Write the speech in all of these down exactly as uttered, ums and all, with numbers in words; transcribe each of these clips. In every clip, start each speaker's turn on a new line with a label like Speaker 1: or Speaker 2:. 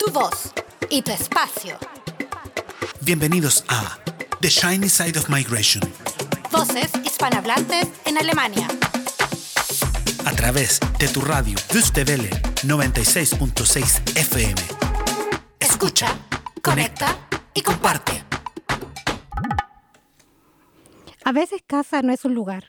Speaker 1: Tu voz y tu espacio.
Speaker 2: Bienvenidos a The Shiny Side of Migration.
Speaker 1: Voces hispanohablantes en Alemania.
Speaker 2: A través de tu radio Deutsche Welle noventa y seis punto seis F M. Escucha, conecta y comparte.
Speaker 3: A veces casa no es un lugar.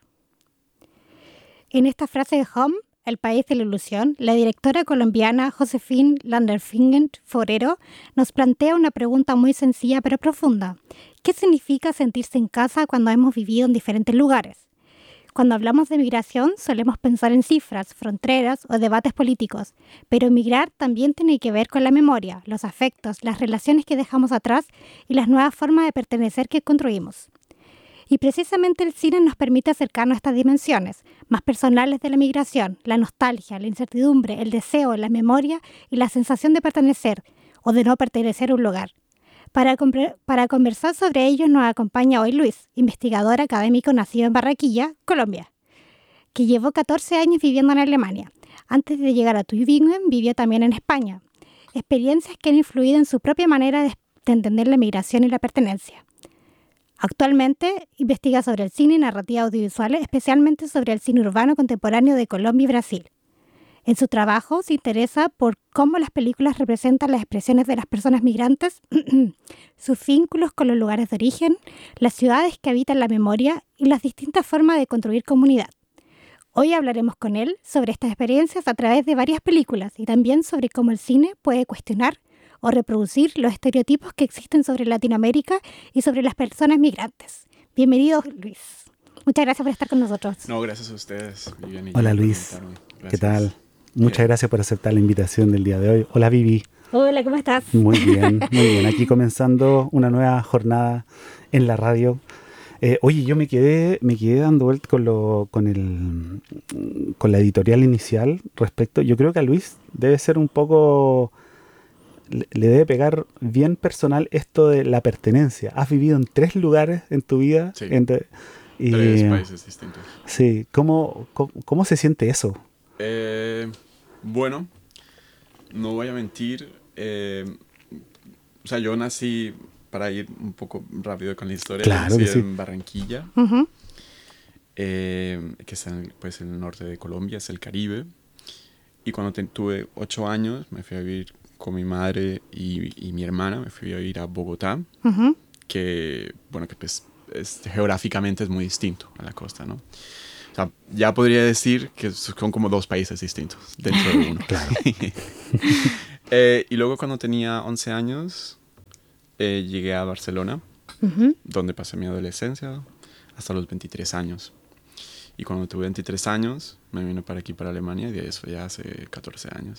Speaker 3: En esta frase de Home, el país de la ilusión, la directora colombiana Josefine Landerfingen-Forero nos plantea una pregunta muy sencilla pero profunda. ¿Qué significa sentirse en casa cuando hemos vivido en diferentes lugares? Cuando hablamos de migración solemos pensar en cifras, fronteras o debates políticos, pero migrar también tiene que ver con la memoria, los afectos, las relaciones que dejamos atrás y las nuevas formas de pertenecer que construimos. Y precisamente el cine nos permite acercarnos a estas dimensiones, más personales de la migración, la nostalgia, la incertidumbre, el deseo, la memoria y la sensación de pertenecer o de no pertenecer a un lugar. Para, para conversar sobre ello nos acompaña hoy Luis, investigador académico nacido en Barranquilla, Colombia, que llevó catorce años viviendo en Alemania. Antes de llegar a Tübingen vivió también en España. Experiencias que han influido en su propia manera de, de entender la migración y la pertenencia. Actualmente investiga sobre el cine y narrativa audiovisuales, especialmente sobre el cine urbano contemporáneo de Colombia y Brasil. En su trabajo se interesa por cómo las películas representan las expresiones de las personas migrantes, sus vínculos con los lugares de origen, las ciudades que habitan la memoria y las distintas formas de construir comunidad. Hoy hablaremos con él sobre estas experiencias a través de varias películas y también sobre cómo el cine puede cuestionar o reproducir los estereotipos que existen sobre Latinoamérica y sobre las personas migrantes. Bienvenido, Luis. Muchas gracias por estar con nosotros.
Speaker 4: No, gracias a ustedes, Vivian.
Speaker 5: Hola, Luis. ¿Qué tal? Muchas bien. Gracias por aceptar la invitación del día de hoy. Hola, Vivi.
Speaker 3: Hola, ¿cómo estás?
Speaker 5: Muy bien, muy bien. Aquí comenzando una nueva jornada en la radio. Eh, oye, yo me quedé, me quedé dando vuelta con lo, con el, con la editorial inicial respecto. Yo creo que a Luis debe ser un poco, le, le debe pegar bien personal esto de la pertenencia. Has vivido en tres lugares en tu vida.
Speaker 4: Sí.
Speaker 5: Entre, y,
Speaker 4: tres países distintos.
Speaker 5: Sí. ¿Cómo, cómo, cómo se siente eso?
Speaker 4: Eh, bueno, no voy a mentir. Eh, o sea, yo nací, para ir un poco rápido con la historia,
Speaker 5: claro
Speaker 4: nací
Speaker 5: que sí.
Speaker 4: en Barranquilla,
Speaker 3: Uh-huh.
Speaker 4: eh, que está en, pues, en el norte de Colombia, es el Caribe. Y cuando te, tuve ocho años, me fui a vivir con mi madre y, y mi hermana, me fui a vivir a Bogotá,
Speaker 3: Uh-huh.
Speaker 4: que, bueno, que pues es, geográficamente es muy distinto a la costa, ¿no? O sea, ya podría decir que son como dos países distintos dentro de uno.
Speaker 5: Claro.
Speaker 4: eh, y luego cuando tenía once años, eh, llegué a Barcelona,
Speaker 3: Uh-huh.
Speaker 4: donde pasé mi adolescencia hasta los veintitrés años. Y cuando tuve veintitrés años, me vine para aquí, para Alemania, y de eso ya hace catorce años.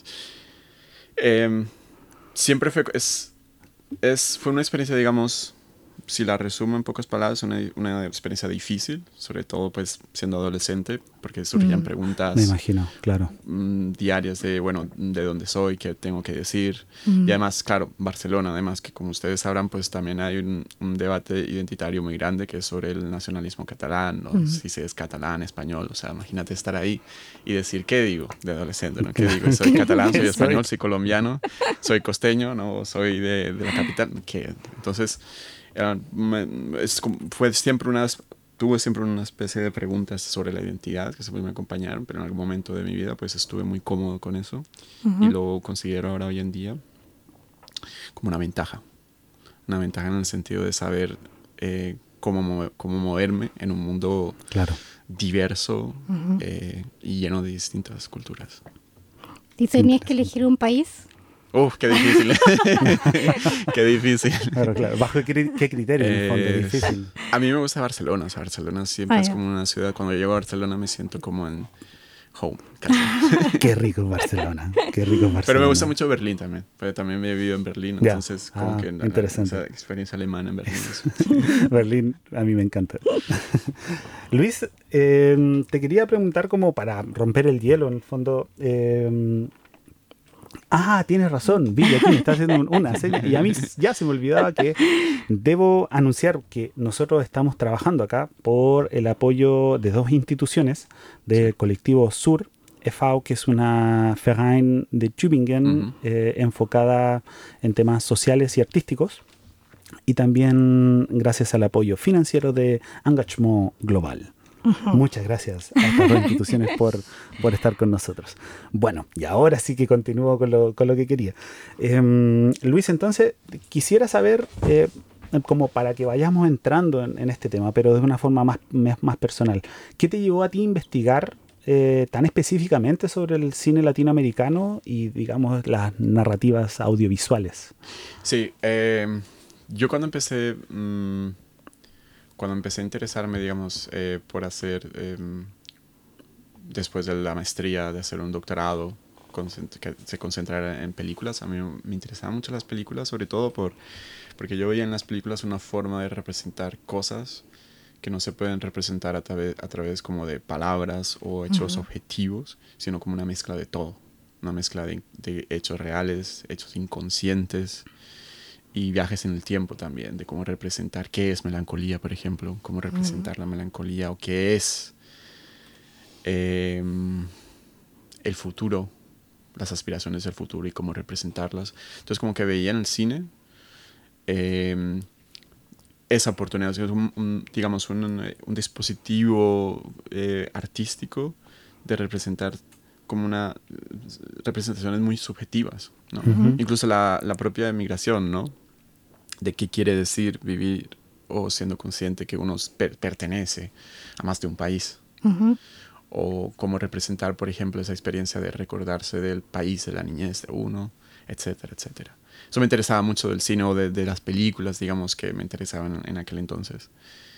Speaker 4: Eh, siempre fue, es, es, fue una experiencia, digamos, si la resumo en pocas palabras, una, una experiencia difícil, sobre todo pues siendo adolescente, porque surgían
Speaker 3: Mm.
Speaker 4: preguntas
Speaker 5: Me imagino, claro.
Speaker 4: mm, diarias de, bueno, de dónde soy, qué tengo que decir.
Speaker 3: Mm.
Speaker 4: Y además, claro, Barcelona, además que como ustedes sabrán, pues también hay un, un debate identitario muy grande que es sobre el nacionalismo catalán, ¿no?
Speaker 3: Mm.
Speaker 4: Si se es catalán, español, o sea, imagínate estar ahí y decir, ¿qué digo de adolescente, no? ¿Qué digo? ¿Soy catalán, soy español, soy colombiano, soy costeño, no? ¿Soy de, de la capital? ¿Qué? Entonces... Era, me, es, fue siempre una, tuve siempre una especie de preguntas sobre la identidad que siempre me acompañaron, pero en algún momento de mi vida pues estuve muy cómodo con eso. Uh-huh. Y lo considero ahora hoy en día como una ventaja. Una ventaja en el sentido de saber eh, cómo, mover, cómo moverme en un mundo
Speaker 5: claro.
Speaker 4: diverso
Speaker 3: Uh-huh.
Speaker 4: eh, y lleno de distintas culturas.
Speaker 3: ¿Y tenías que elegir un país?
Speaker 4: Uf, qué difícil. Qué difícil.
Speaker 5: Claro, claro. ¿Bajo qué, qué criterio en el fondo?
Speaker 4: Eh,
Speaker 5: Es difícil.
Speaker 4: A mí me gusta Barcelona. O sea, Barcelona siempre
Speaker 3: ah,
Speaker 4: es
Speaker 3: ya.
Speaker 4: como una ciudad. Cuando llego a Barcelona me siento como en home. Casi.
Speaker 5: Qué rico es Barcelona. Qué rico es Barcelona.
Speaker 4: Pero me gusta mucho Berlín también. Porque también me he vivido en Berlín.
Speaker 5: Ya.
Speaker 4: Entonces, como
Speaker 5: Ah,
Speaker 4: que la,
Speaker 5: interesante.
Speaker 4: esa experiencia alemana en Berlín. Es...
Speaker 5: Berlín, a mí me encanta. Luis, eh, te quería preguntar como para romper el hielo, en el fondo. Eh, Ah, tienes razón, Vivi, aquí me está haciendo una señal y a mí ya se me olvidaba que debo anunciar que nosotros estamos trabajando acá por el apoyo de dos instituciones del colectivo Sur E V A U, que es una Verein de Tübingen uh-huh. eh, enfocada en temas sociales y artísticos, y también gracias al apoyo financiero de Engagement Global. Uh-huh. Muchas gracias a estas dos instituciones por, por estar con nosotros. Bueno, y ahora sí que continúo con lo, con lo que quería. Eh, Luis, entonces, quisiera saber, eh, como para que vayamos entrando en, en este tema, pero de una forma más, más personal, ¿qué te llevó a ti a investigar eh, tan específicamente sobre el cine latinoamericano y, digamos, las narrativas audiovisuales?
Speaker 4: Sí, eh, yo cuando empecé... Mmm, Cuando empecé a interesarme, digamos, eh, por hacer, eh, después de la maestría, de hacer un doctorado que se concentrara en películas, a mí me interesaban mucho las películas, sobre todo por, porque yo veía en las películas una forma de representar cosas que no se pueden representar a, través, a través como de palabras o hechos uh-huh. objetivos, sino como una mezcla de todo, una mezcla de, de hechos reales, hechos inconscientes, y viajes en el tiempo también, de cómo representar qué es melancolía, por ejemplo, cómo representar uh-huh. la melancolía, o qué es eh, el futuro, las aspiraciones del futuro y cómo representarlas. Entonces, como que veía en el cine eh, esa oportunidad, un, un, digamos, un, un dispositivo eh, artístico de representar como una representaciones muy subjetivas, ¿no? Uh-huh. Incluso la, la propia migración, ¿no? De qué quiere decir vivir o siendo consciente que uno per- pertenece a más de un país. Uh-huh. O cómo representar, por ejemplo, esa experiencia de recordarse del país, de la niñez de uno, etcétera, etcétera. Eso me interesaba mucho del cine o de, de las películas, digamos, que me interesaban en, en aquel entonces.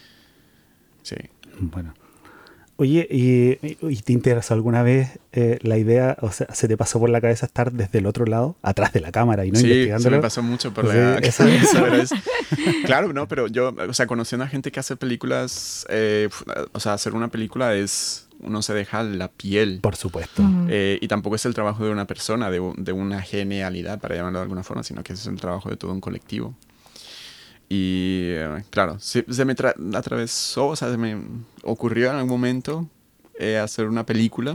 Speaker 4: Sí.
Speaker 5: Bueno. Oye, ¿y, y te interesó alguna vez eh, la idea, o sea, se te pasó por la cabeza estar desde el otro lado, atrás de la cámara y no
Speaker 4: sí,
Speaker 5: investigándolo?
Speaker 4: Sí, se me pasó mucho por
Speaker 5: sí,
Speaker 4: la
Speaker 5: eso,
Speaker 4: cabeza. Pero es, claro, no, pero yo, o sea, conociendo a gente que hace películas, eh, o sea, hacer una película es, uno se deja la piel.
Speaker 5: Por supuesto.
Speaker 3: Uh-huh.
Speaker 4: Eh, y tampoco es el trabajo de una persona, de, de una genialidad, para llamarlo de alguna forma, sino que es el trabajo de todo un colectivo. Y, eh, claro, se, se me tra- atravesó, o sea, se me ocurrió en algún momento Eh, hacer una película.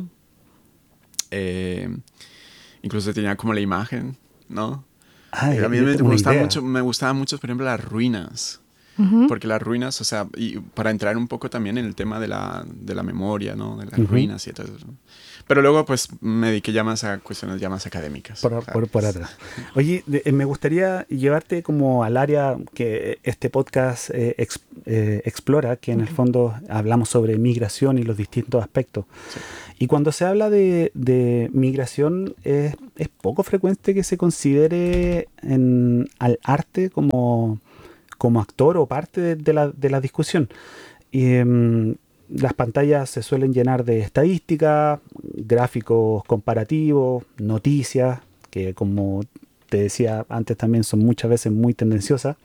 Speaker 4: Eh, incluso tenía como la imagen, ¿no?
Speaker 5: Ay,
Speaker 4: a mí me, me, gustaba mucho, me gustaban mucho, por ejemplo, las ruinas. Uh-huh. Porque las ruinas, o sea, y para entrar un poco también en el tema de la, de la memoria, ¿no? De las uh-huh. ruinas y todo eso. Pero luego, pues, me dediqué ya más a cuestiones ya más académicas.
Speaker 5: Por, por, por atrás. Oye, de, me gustaría llevarte como al área que este podcast eh, ex, eh, explora, que en uh-huh. el fondo hablamos sobre migración y los distintos aspectos. Sí. Y cuando se habla de, de migración, es, es poco frecuente que se considere en, al arte como, como actor o parte de, de, la, de la discusión. Y, um, las pantallas se suelen llenar de estadísticas, gráficos comparativos, noticias, que como te decía antes también son muchas veces muy tendenciosas,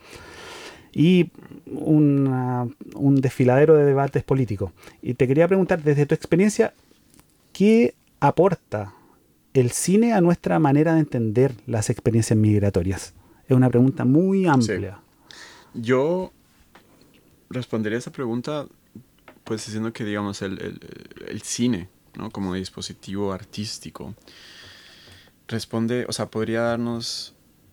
Speaker 5: y una, un desfiladero de debates políticos. Y te quería preguntar, desde tu experiencia, ¿qué aporta el cine a nuestra manera de entender las experiencias migratorias? Es una pregunta muy amplia.
Speaker 4: Sí. Yo respondería a esa pregunta pues diciendo que, digamos, el, el, el cine, ¿no? Como dispositivo artístico responde, o sea, podría darnos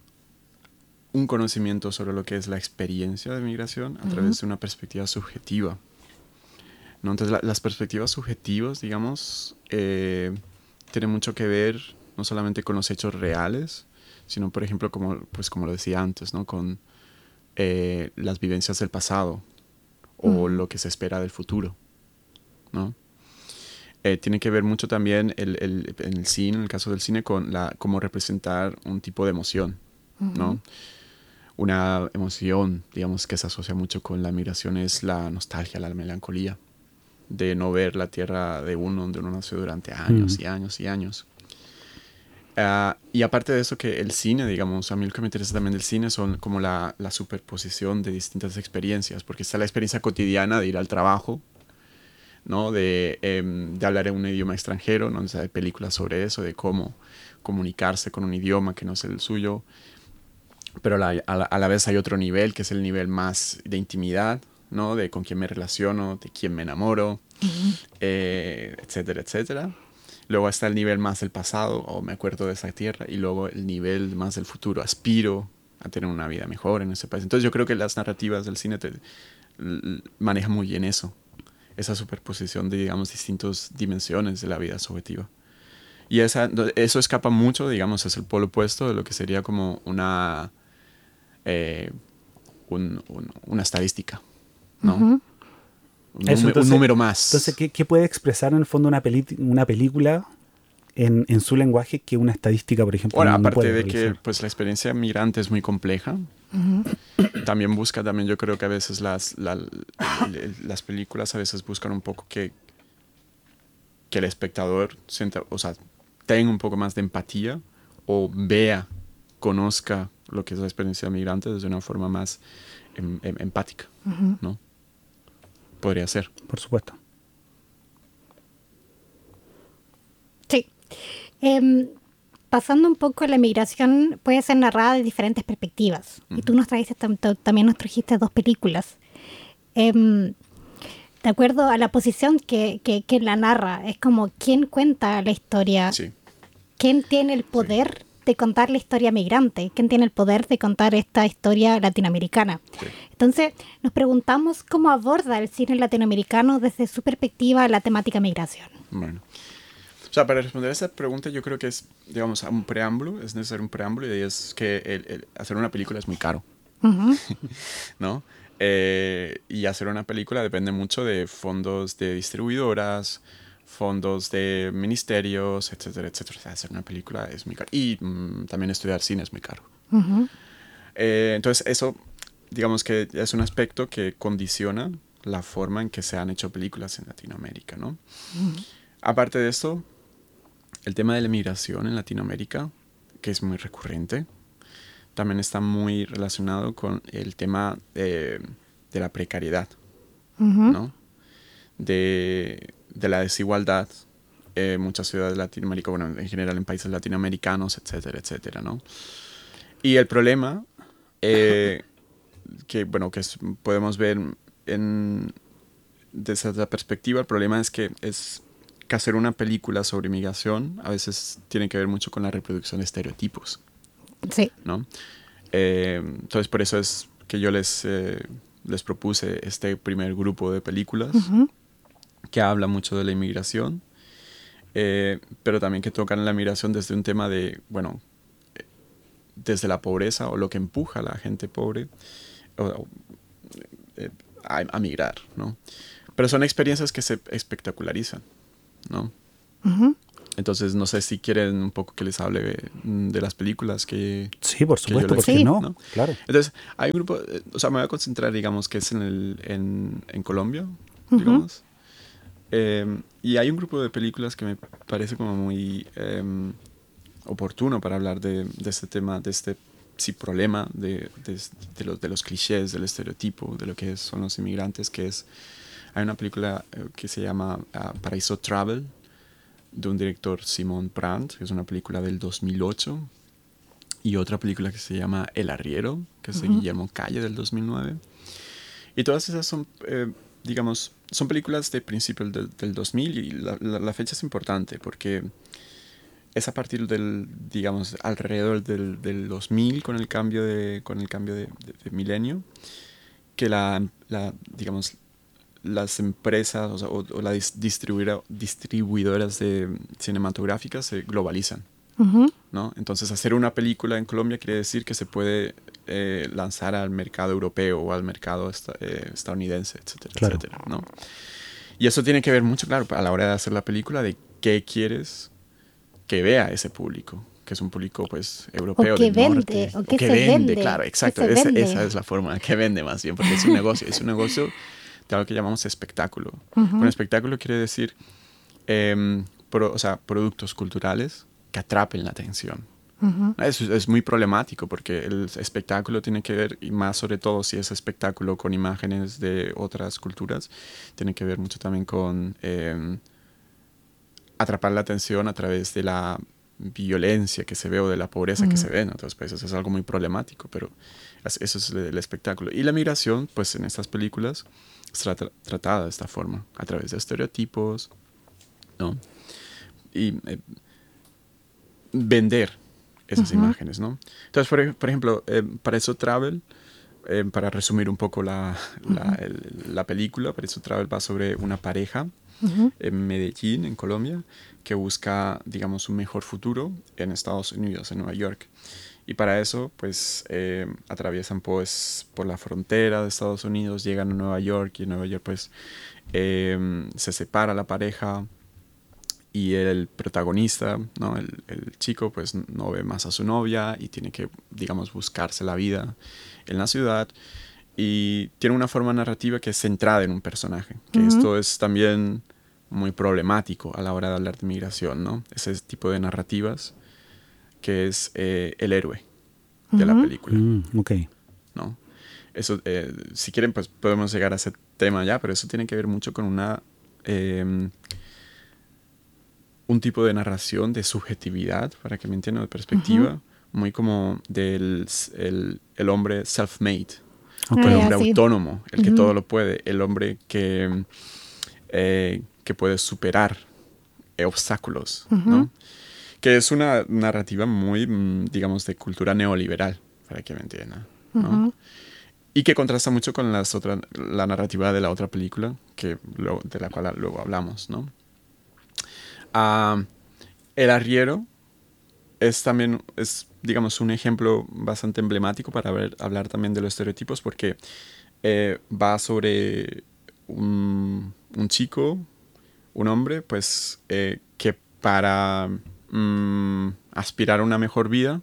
Speaker 4: un conocimiento sobre lo que es la experiencia de migración a uh-huh. través de una perspectiva subjetiva, ¿no? Entonces, la, las perspectivas subjetivas, digamos, eh, tienen mucho que ver no solamente con los hechos reales, sino, por ejemplo, como, pues, como lo decía antes, ¿no? Con eh, las vivencias del pasado, o uh-huh. lo que se espera del futuro, ¿no? Eh, tiene que ver mucho también el, el, en el cine, en el caso del cine, con la, cómo representar un tipo de emoción, uh-huh. ¿no? Una emoción, digamos, que se asocia mucho con la migración es la nostalgia, la melancolía, de no ver la tierra de uno, donde uno nació durante años uh-huh. y años y años. Uh, y aparte de eso, que el cine, digamos, a mí lo que me interesa también del cine son como la, la superposición de distintas experiencias, porque está la experiencia cotidiana de ir al trabajo, ¿no? De, eh, de hablar en un idioma extranjero, ¿no? O sea, hay películas sobre eso, de cómo comunicarse con un idioma que no es el suyo, pero la, a, la, a la vez hay otro nivel, que es el nivel más de intimidad, ¿no? De con quién me relaciono, de quién me enamoro, uh-huh. eh, etcétera, etcétera. Luego está el nivel más del pasado, o me acuerdo de esa tierra, y luego el nivel más del futuro, aspiro a tener una vida mejor en ese país. Entonces yo creo que las narrativas del cine te, l, manejan muy bien eso, esa superposición de, digamos, distintas dimensiones de la vida subjetiva. Y esa, eso escapa mucho, digamos, es el polo opuesto de lo que sería como una, eh, un, un, una estadística, ¿no? Uh-huh. Un,
Speaker 5: Eso, entonces,
Speaker 4: un número más.
Speaker 5: Entonces, ¿qué, qué puede expresar en el fondo una, peli una película en, en su lenguaje que una estadística, por ejemplo,
Speaker 4: Bueno,
Speaker 5: no,
Speaker 4: aparte
Speaker 5: no puede
Speaker 4: de
Speaker 5: realizar?
Speaker 4: que pues, la experiencia migrante es muy compleja, uh-huh. también busca, también yo creo que a veces las, la, las películas a veces buscan un poco que, que el espectador sienta, o sea, tenga un poco más de empatía o vea, conozca lo que es la experiencia migrante desde una forma más em, em, empática, uh-huh. ¿no? Podría ser.
Speaker 5: Por supuesto.
Speaker 3: Sí. Eh, pasando un poco, la migración puede ser narrada de diferentes perspectivas. Uh-huh. Y tú nos trajiste, también nos trajiste dos películas. Eh, de acuerdo a la posición que, que, que la narra, es como quién cuenta la historia,
Speaker 4: sí.
Speaker 3: quién tiene el poder sí. de contar la historia migrante, quién tiene el poder de contar esta historia latinoamericana. Sí. Entonces, nos preguntamos cómo aborda el cine latinoamericano desde su perspectiva la temática migración.
Speaker 4: Bueno, o sea, para responder a esta pregunta yo creo que es, digamos, un preámbulo, es necesario un preámbulo, y es que el, el hacer una película es muy caro, uh-huh. ¿no? Eh, y hacer una película depende mucho de fondos de distribuidoras, fondos de ministerios, etcétera, etcétera. O sea, hacer una película es muy caro. Y mmm, también estudiar cine es muy caro. Uh-huh. eh, entonces, eso, digamos que es un aspecto que condiciona la forma en que se han hecho películas en Latinoamérica, ¿no? Uh-huh. Aparte de esto, el tema de la migración en Latinoamérica, que es muy recurrente, también está muy relacionado con el tema de, de la precariedad, uh-huh. ¿no? De, de la desigualdad en eh, muchas ciudades de Latinoamérica, bueno, en general en países latinoamericanos, etcétera, etcétera, ¿no? Y el problema eh, que, bueno, que es, podemos ver en, desde esa perspectiva, el problema es que es que hacer una película sobre migración a veces tiene que ver mucho con la reproducción de estereotipos.
Speaker 3: Sí.
Speaker 4: ¿No? Eh, entonces, por eso es que yo les, eh, les propuse este primer grupo de películas uh-huh. que habla mucho de la inmigración, eh, pero también que tocan la migración desde un tema de, bueno, eh, desde la pobreza o lo que empuja a la gente pobre o, o, eh, a, a migrar, ¿no? Pero son experiencias que se espectacularizan, ¿no? Uh-huh. Entonces, no sé si quieren un poco que les hable de, de las películas que...
Speaker 5: Sí, por supuesto,
Speaker 4: les,
Speaker 5: porque
Speaker 3: sí.
Speaker 5: no,
Speaker 4: ¿no?
Speaker 5: Claro.
Speaker 4: Entonces, hay un grupo, o sea, me voy a concentrar, digamos, que es en, el, en, en Colombia, uh-huh. digamos. Eh, y hay un grupo de películas que me parece como muy eh, oportuno para hablar de, de este tema, de este sí, problema de, de, de, los, de los clichés, del estereotipo, de lo que son los inmigrantes, que es... Hay una película que se llama uh, Paraíso Travel, de un director, Simón Brandt, que es una película del dos mil ocho, y otra película que se llama El Arriero, que es de uh-huh. Guillermo Calle, del dos mil nueve. Y todas esas son, eh, digamos, son películas de principios del, del dos mil, y la, la, la fecha es importante porque es a partir del, digamos, alrededor del, del dos mil, con el cambio de, con el cambio de, de, de milenio, que la, la digamos, las empresas o, sea, o, o las distribuidora, distribuidoras de cinematográficas se globalizan, uh-huh. ¿no? Entonces, hacer una película en Colombia quiere decir que se puede eh, lanzar al mercado europeo o al mercado esta, eh, estadounidense, etcétera, claro. etcétera, ¿no? Y eso tiene que ver mucho, claro, a la hora de hacer la película, de qué quieres que vea ese público, que es un público, pues, europeo
Speaker 3: o que
Speaker 4: del
Speaker 3: vende,
Speaker 4: norte.
Speaker 3: O que,
Speaker 4: o que
Speaker 3: se
Speaker 4: vende,
Speaker 3: vende,
Speaker 4: claro, exacto.
Speaker 3: se
Speaker 4: Esa,
Speaker 3: vende.
Speaker 4: esa es la forma, que vende más bien, porque es un negocio, es un negocio de algo que llamamos espectáculo. Uh-huh. Un espectáculo quiere decir, eh, pro, o sea, productos culturales que atrapen la atención. Uh-huh. Es, es muy problemático porque el espectáculo tiene que ver, y más sobre todo si es espectáculo con imágenes de otras culturas, tiene que ver mucho también con eh, atrapar la atención a través de la violencia que se ve o de la pobreza uh-huh. que se ve en otros países. Es algo muy problemático, pero eso es el, el espectáculo. Y la migración, pues en estas películas, es tra- tratada de esta forma, a través de estereotipos, ¿no? y eh, vender esas uh-huh. imágenes, ¿no? Entonces, por, por ejemplo, eh, Paraiso Travel, eh, para resumir un poco la, la, uh-huh. el, la película, Paraiso Travel va sobre una pareja uh-huh. en Medellín, en Colombia, que busca, digamos, un mejor futuro en Estados Unidos, en Nueva York. Y para eso, pues, eh, atraviesan pues, por la frontera de Estados Unidos, llegan a Nueva York, y en Nueva York, pues, eh, se separa la pareja, y el protagonista, ¿no? el, el chico, pues, no ve más a su novia y tiene que, digamos, buscarse la vida en la ciudad. Y tiene una forma narrativa que es centrada en un personaje, que uh-huh. esto es también muy problemático a la hora de hablar de migración, ¿no? Ese tipo de narrativas que es eh, el héroe de uh-huh. la película.
Speaker 5: Mm, ok.
Speaker 4: ¿No? Eso, eh, si quieren, pues podemos llegar a ese tema ya, pero eso tiene que ver mucho con una... Eh, un tipo de narración de subjetividad, para que me entiendan, de perspectiva, uh-huh. muy como del el, el hombre self-made, okay. el hombre ah, sí. autónomo, el uh-huh. que todo lo puede, el hombre que, eh, que puede superar eh, obstáculos, uh-huh. ¿no? Que es una narrativa muy, digamos, de cultura neoliberal, para que me entiendan, ¿no? Uh-huh. Y que contrasta mucho con las otras, la narrativa de la otra película, que luego, de la cual luego hablamos, ¿no? Uh, el arriero es también, es, digamos, un ejemplo bastante emblemático para ver, hablar también de los estereotipos, porque eh, va sobre un, un chico, un hombre, pues, eh, que para mm, aspirar a una mejor vida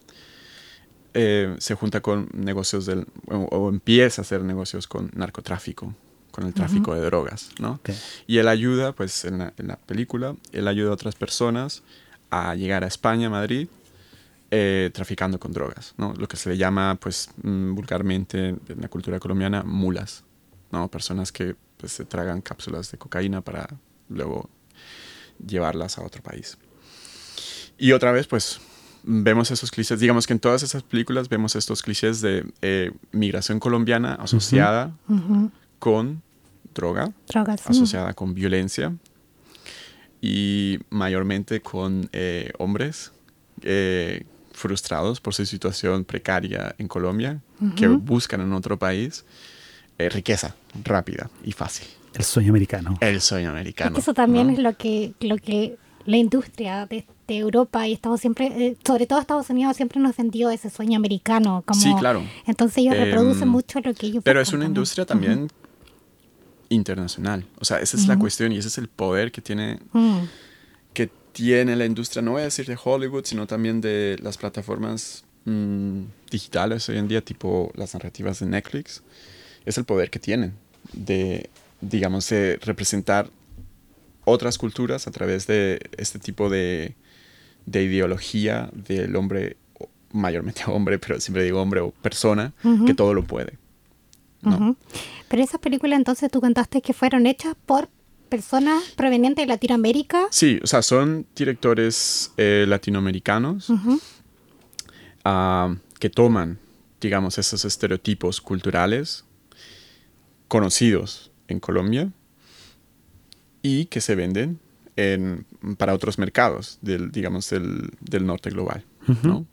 Speaker 4: eh, se junta con negocios del, o, o empieza a hacer negocios con narcotráfico, con el tráfico uh-huh. de drogas, ¿no? Okay. Y él ayuda, pues, en la, en la película, él ayuda a otras personas a llegar a España, a Madrid, eh, traficando con drogas, ¿no? Lo que se le llama, pues, mm, vulgarmente en la cultura colombiana, mulas, ¿no? Personas que, pues, se tragan cápsulas de cocaína para luego llevarlas a otro país. Y otra vez, pues, vemos esos clichés, digamos que en todas esas películas vemos estos clichés de eh, migración colombiana asociada uh-huh. Uh-huh. con droga,
Speaker 3: Drogas,
Speaker 4: asociada
Speaker 3: mm.
Speaker 4: con violencia y mayormente con eh, hombres eh, frustrados por su situación precaria en Colombia, uh-huh. que buscan en otro país eh, riqueza rápida y fácil.
Speaker 5: El sueño americano.
Speaker 4: El sueño americano.
Speaker 3: Es que eso también
Speaker 4: ¿no?
Speaker 3: es lo que, lo que la industria de, de Europa y Estados siempre, eh, sobre todo Estados Unidos, siempre nos vendió ese sueño americano. Como,
Speaker 4: sí, claro.
Speaker 3: Entonces ellos eh, reproducen mucho lo que ellos
Speaker 4: Pero es una industria también uh-huh. internacional. O sea, esa es uh-huh. la cuestión y ese es el poder que tiene, uh-huh. que tiene la industria, no voy a decir de Hollywood, sino también de las plataformas mmm, digitales hoy en día, tipo las narrativas de Netflix. Es el poder que tienen de, digamos, de representar otras culturas a través de este tipo de, de ideología del hombre, mayormente hombre, pero siempre digo hombre o persona, uh-huh. que todo lo puede, ¿no?
Speaker 3: Uh-huh. Pero esas películas entonces tú contaste que fueron hechas por personas provenientes de Latinoamérica.
Speaker 4: Sí, o sea, son directores eh, latinoamericanos uh-huh. uh, que toman, digamos, esos estereotipos culturales conocidos en Colombia y que se venden en, para otros mercados, del, digamos, del, del norte global, uh-huh. ¿no?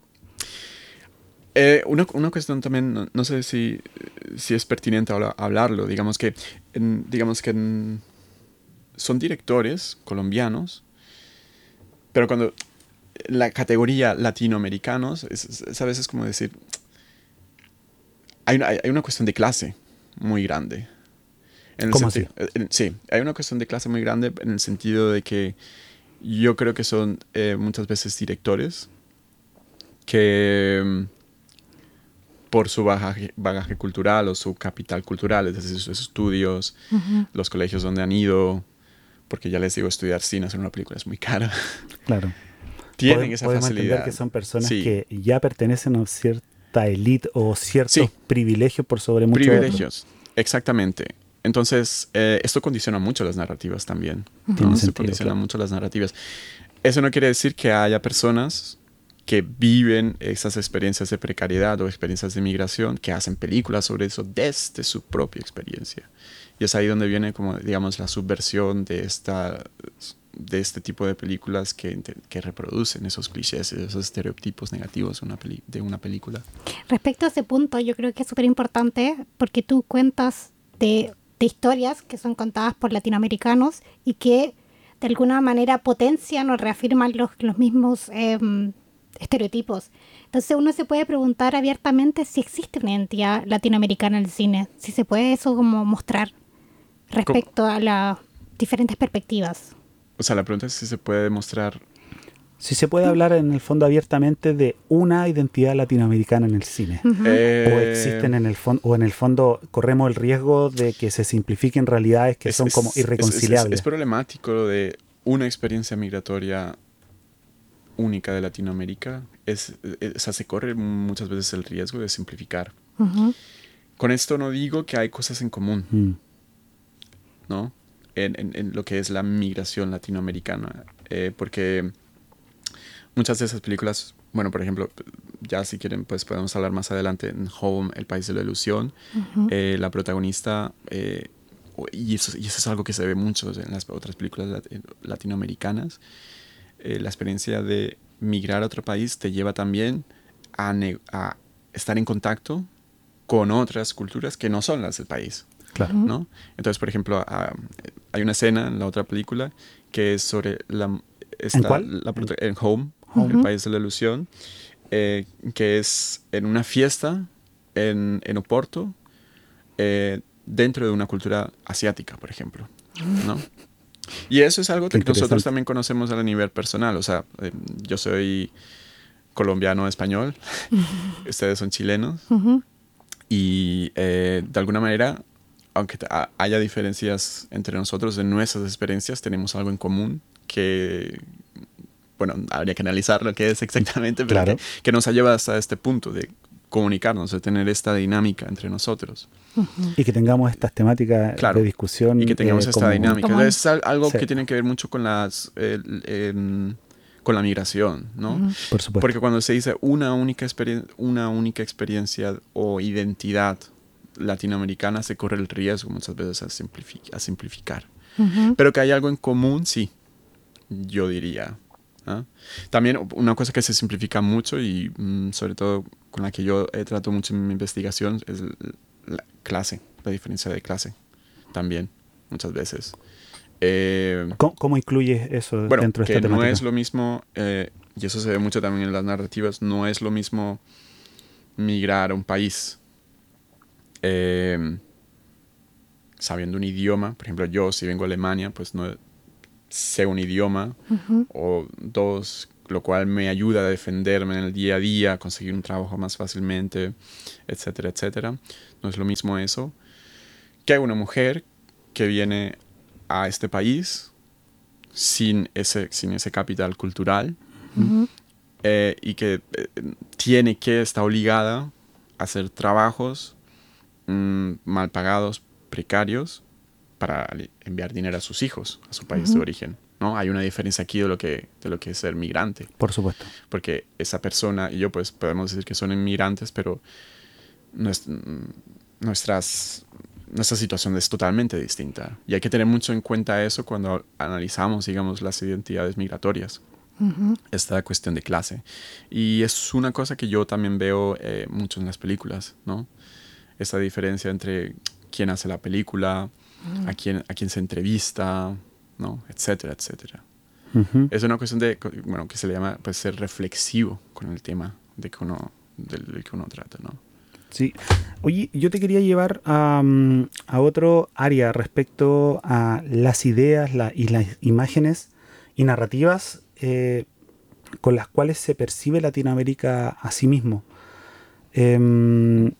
Speaker 4: Eh, una, una cuestión también, no, no sé si, si es pertinente habla, hablarlo, digamos que, en, digamos que en, son directores colombianos, pero cuando la categoría latinoamericanos, es, es a veces como decir, hay una, hay una cuestión de clase muy grande. En el
Speaker 5: ¿Cómo
Speaker 4: senti-
Speaker 5: así?
Speaker 4: En, sí, hay una cuestión de clase muy grande en el sentido de que yo creo que son eh, muchas veces directores que por su bagaje, bagaje cultural o su capital cultural, es decir, sus estudios, uh-huh. los colegios donde han ido, porque ya les digo, estudiar cine, hacer una película es muy cara.
Speaker 5: Claro.
Speaker 4: Tienen
Speaker 5: Pod-
Speaker 4: esa
Speaker 5: podemos
Speaker 4: facilidad.
Speaker 5: entender que son personas
Speaker 4: sí.
Speaker 5: que ya pertenecen a cierta élite o ciertos
Speaker 4: sí.
Speaker 5: privilegios por sobre muchos
Speaker 4: privilegios, otros. Exactamente. Entonces, eh, esto condiciona mucho las narrativas también.
Speaker 5: Uh-huh.
Speaker 4: ¿no?
Speaker 5: Tiene
Speaker 4: Se
Speaker 5: sentido,
Speaker 4: condiciona
Speaker 5: claro.
Speaker 4: mucho las narrativas. Eso no quiere decir que haya personas que viven esas experiencias de precariedad o experiencias de migración, que hacen películas sobre eso desde su propia experiencia. Y es ahí donde viene, como digamos, la subversión de esta de este tipo de películas que, que reproducen esos clichés, esos estereotipos negativos de una, peli, de una película.
Speaker 3: Respecto a ese punto, yo creo que es súper importante porque tú cuentas de, de historias que son contadas por latinoamericanos y que de alguna manera potencian o reafirman los, los mismos eh, estereotipos. Entonces uno se puede preguntar abiertamente si existe una identidad latinoamericana en el cine, si se puede eso como mostrar respecto ¿Cómo? A las diferentes perspectivas.
Speaker 4: O sea, la pregunta es si se puede demostrar...
Speaker 5: Si se puede hablar en el fondo abiertamente de una identidad latinoamericana en el cine. Uh-huh. eh, o existen en el fondo, o en el fondo corremos el riesgo de que se simplifiquen realidades que
Speaker 4: es,
Speaker 5: son
Speaker 4: es,
Speaker 5: como irreconciliables.
Speaker 4: Es, es, es problemático lo de una experiencia migratoria única de Latinoamérica. Es, es, o sea, se corre muchas veces el riesgo de simplificar. Uh-huh. Con esto no digo que hay cosas en común, uh-huh. ¿no? En, en, en lo que es la migración latinoamericana. Eh, porque muchas de esas películas, bueno, por ejemplo, ya si quieren, pues podemos hablar más adelante en Home, El País de la Ilusión. Uh-huh. eh, la protagonista, eh, y, eso, y eso es algo que se ve mucho en las otras películas lat- latinoamericanas, eh, la experiencia de migrar a otro país te lleva también a, ne- a estar en contacto con otras culturas que no son las del país.
Speaker 5: Claro.
Speaker 4: ¿No? Entonces, por ejemplo, uh, hay una escena en la otra película que es sobre la... Esta,
Speaker 5: ¿En cuál?
Speaker 4: La, en Home, Home, El País de la Ilusión, eh, que es en una fiesta en, en Oporto, eh, dentro de una cultura asiática, por ejemplo, ¿no? Y eso es algo que nosotros también conocemos a nivel personal. O sea, eh, yo soy colombiano-español, ustedes son chilenos, uh-huh. y eh, de alguna manera... aunque haya diferencias entre nosotros en nuestras experiencias, tenemos algo en común que, bueno, habría que analizar lo que es exactamente, pero claro. que, que nos ha llevado hasta este punto de comunicarnos, de tener esta dinámica entre nosotros.
Speaker 5: Uh-huh. Y que tengamos estas temáticas claro. de discusión.
Speaker 4: Y que tengamos eh, esta como, dinámica.
Speaker 3: Como...
Speaker 4: Es algo
Speaker 5: sí.
Speaker 4: que tiene que ver mucho con las... Eh, eh, con la migración, ¿no?
Speaker 5: Uh-huh. Por supuesto.
Speaker 4: Porque cuando se dice una única, experien- una única experiencia o identidad latinoamericana, se corre el riesgo muchas veces a, simplific- a simplificar. Uh-huh. Pero que hay algo en común, sí, yo diría. ¿eh? También una cosa que se simplifica mucho y mm, sobre todo con la que yo eh, trato mucho en mi investigación es la clase, la diferencia de clase también, muchas veces. Eh,
Speaker 5: ¿Cómo, ¿Cómo incluyes eso
Speaker 4: bueno,
Speaker 5: dentro de
Speaker 4: que
Speaker 5: esta temática?
Speaker 4: No es lo mismo, eh, y eso se ve mucho también en las narrativas, no es lo mismo migrar a un país Eh, sabiendo un idioma. Por ejemplo, yo si vengo a Alemania, pues no sé un idioma uh-huh. o dos, lo cual me ayuda a defenderme en el día a día, a conseguir un trabajo más fácilmente, etcétera, etcétera. No es lo mismo eso que una mujer que viene a este país sin ese, sin ese capital cultural uh-huh. eh, y que eh, tiene que, está obligada a hacer trabajos mal pagados, precarios, para enviar dinero a sus hijos, a su país uh-huh. de origen, ¿no? Hay una diferencia aquí de lo que, de lo que es ser migrante.
Speaker 5: Por supuesto.
Speaker 4: Porque esa persona y yo, pues, podemos decir que son inmigrantes, pero nuest, nuestras, nuestra situación es totalmente distinta. Y hay que tener mucho en cuenta eso cuando analizamos, digamos, las identidades migratorias. Uh-huh. Esta cuestión de clase. Y es una cosa que yo también veo eh, mucho en las películas, ¿no? Esta diferencia entre quién hace la película, uh-huh. a quién a quién se entrevista, ¿no? Etcétera, etcétera. Uh-huh. Es una cuestión de, bueno, que se le llama, pues, ser reflexivo con el tema de que uno, del, del que uno trata, ¿no?
Speaker 5: Sí. Oye, yo te quería llevar a, um, a otro área respecto a las ideas la, y las imágenes y narrativas eh, con las cuales se percibe Latinoamérica a sí mismo. Eh,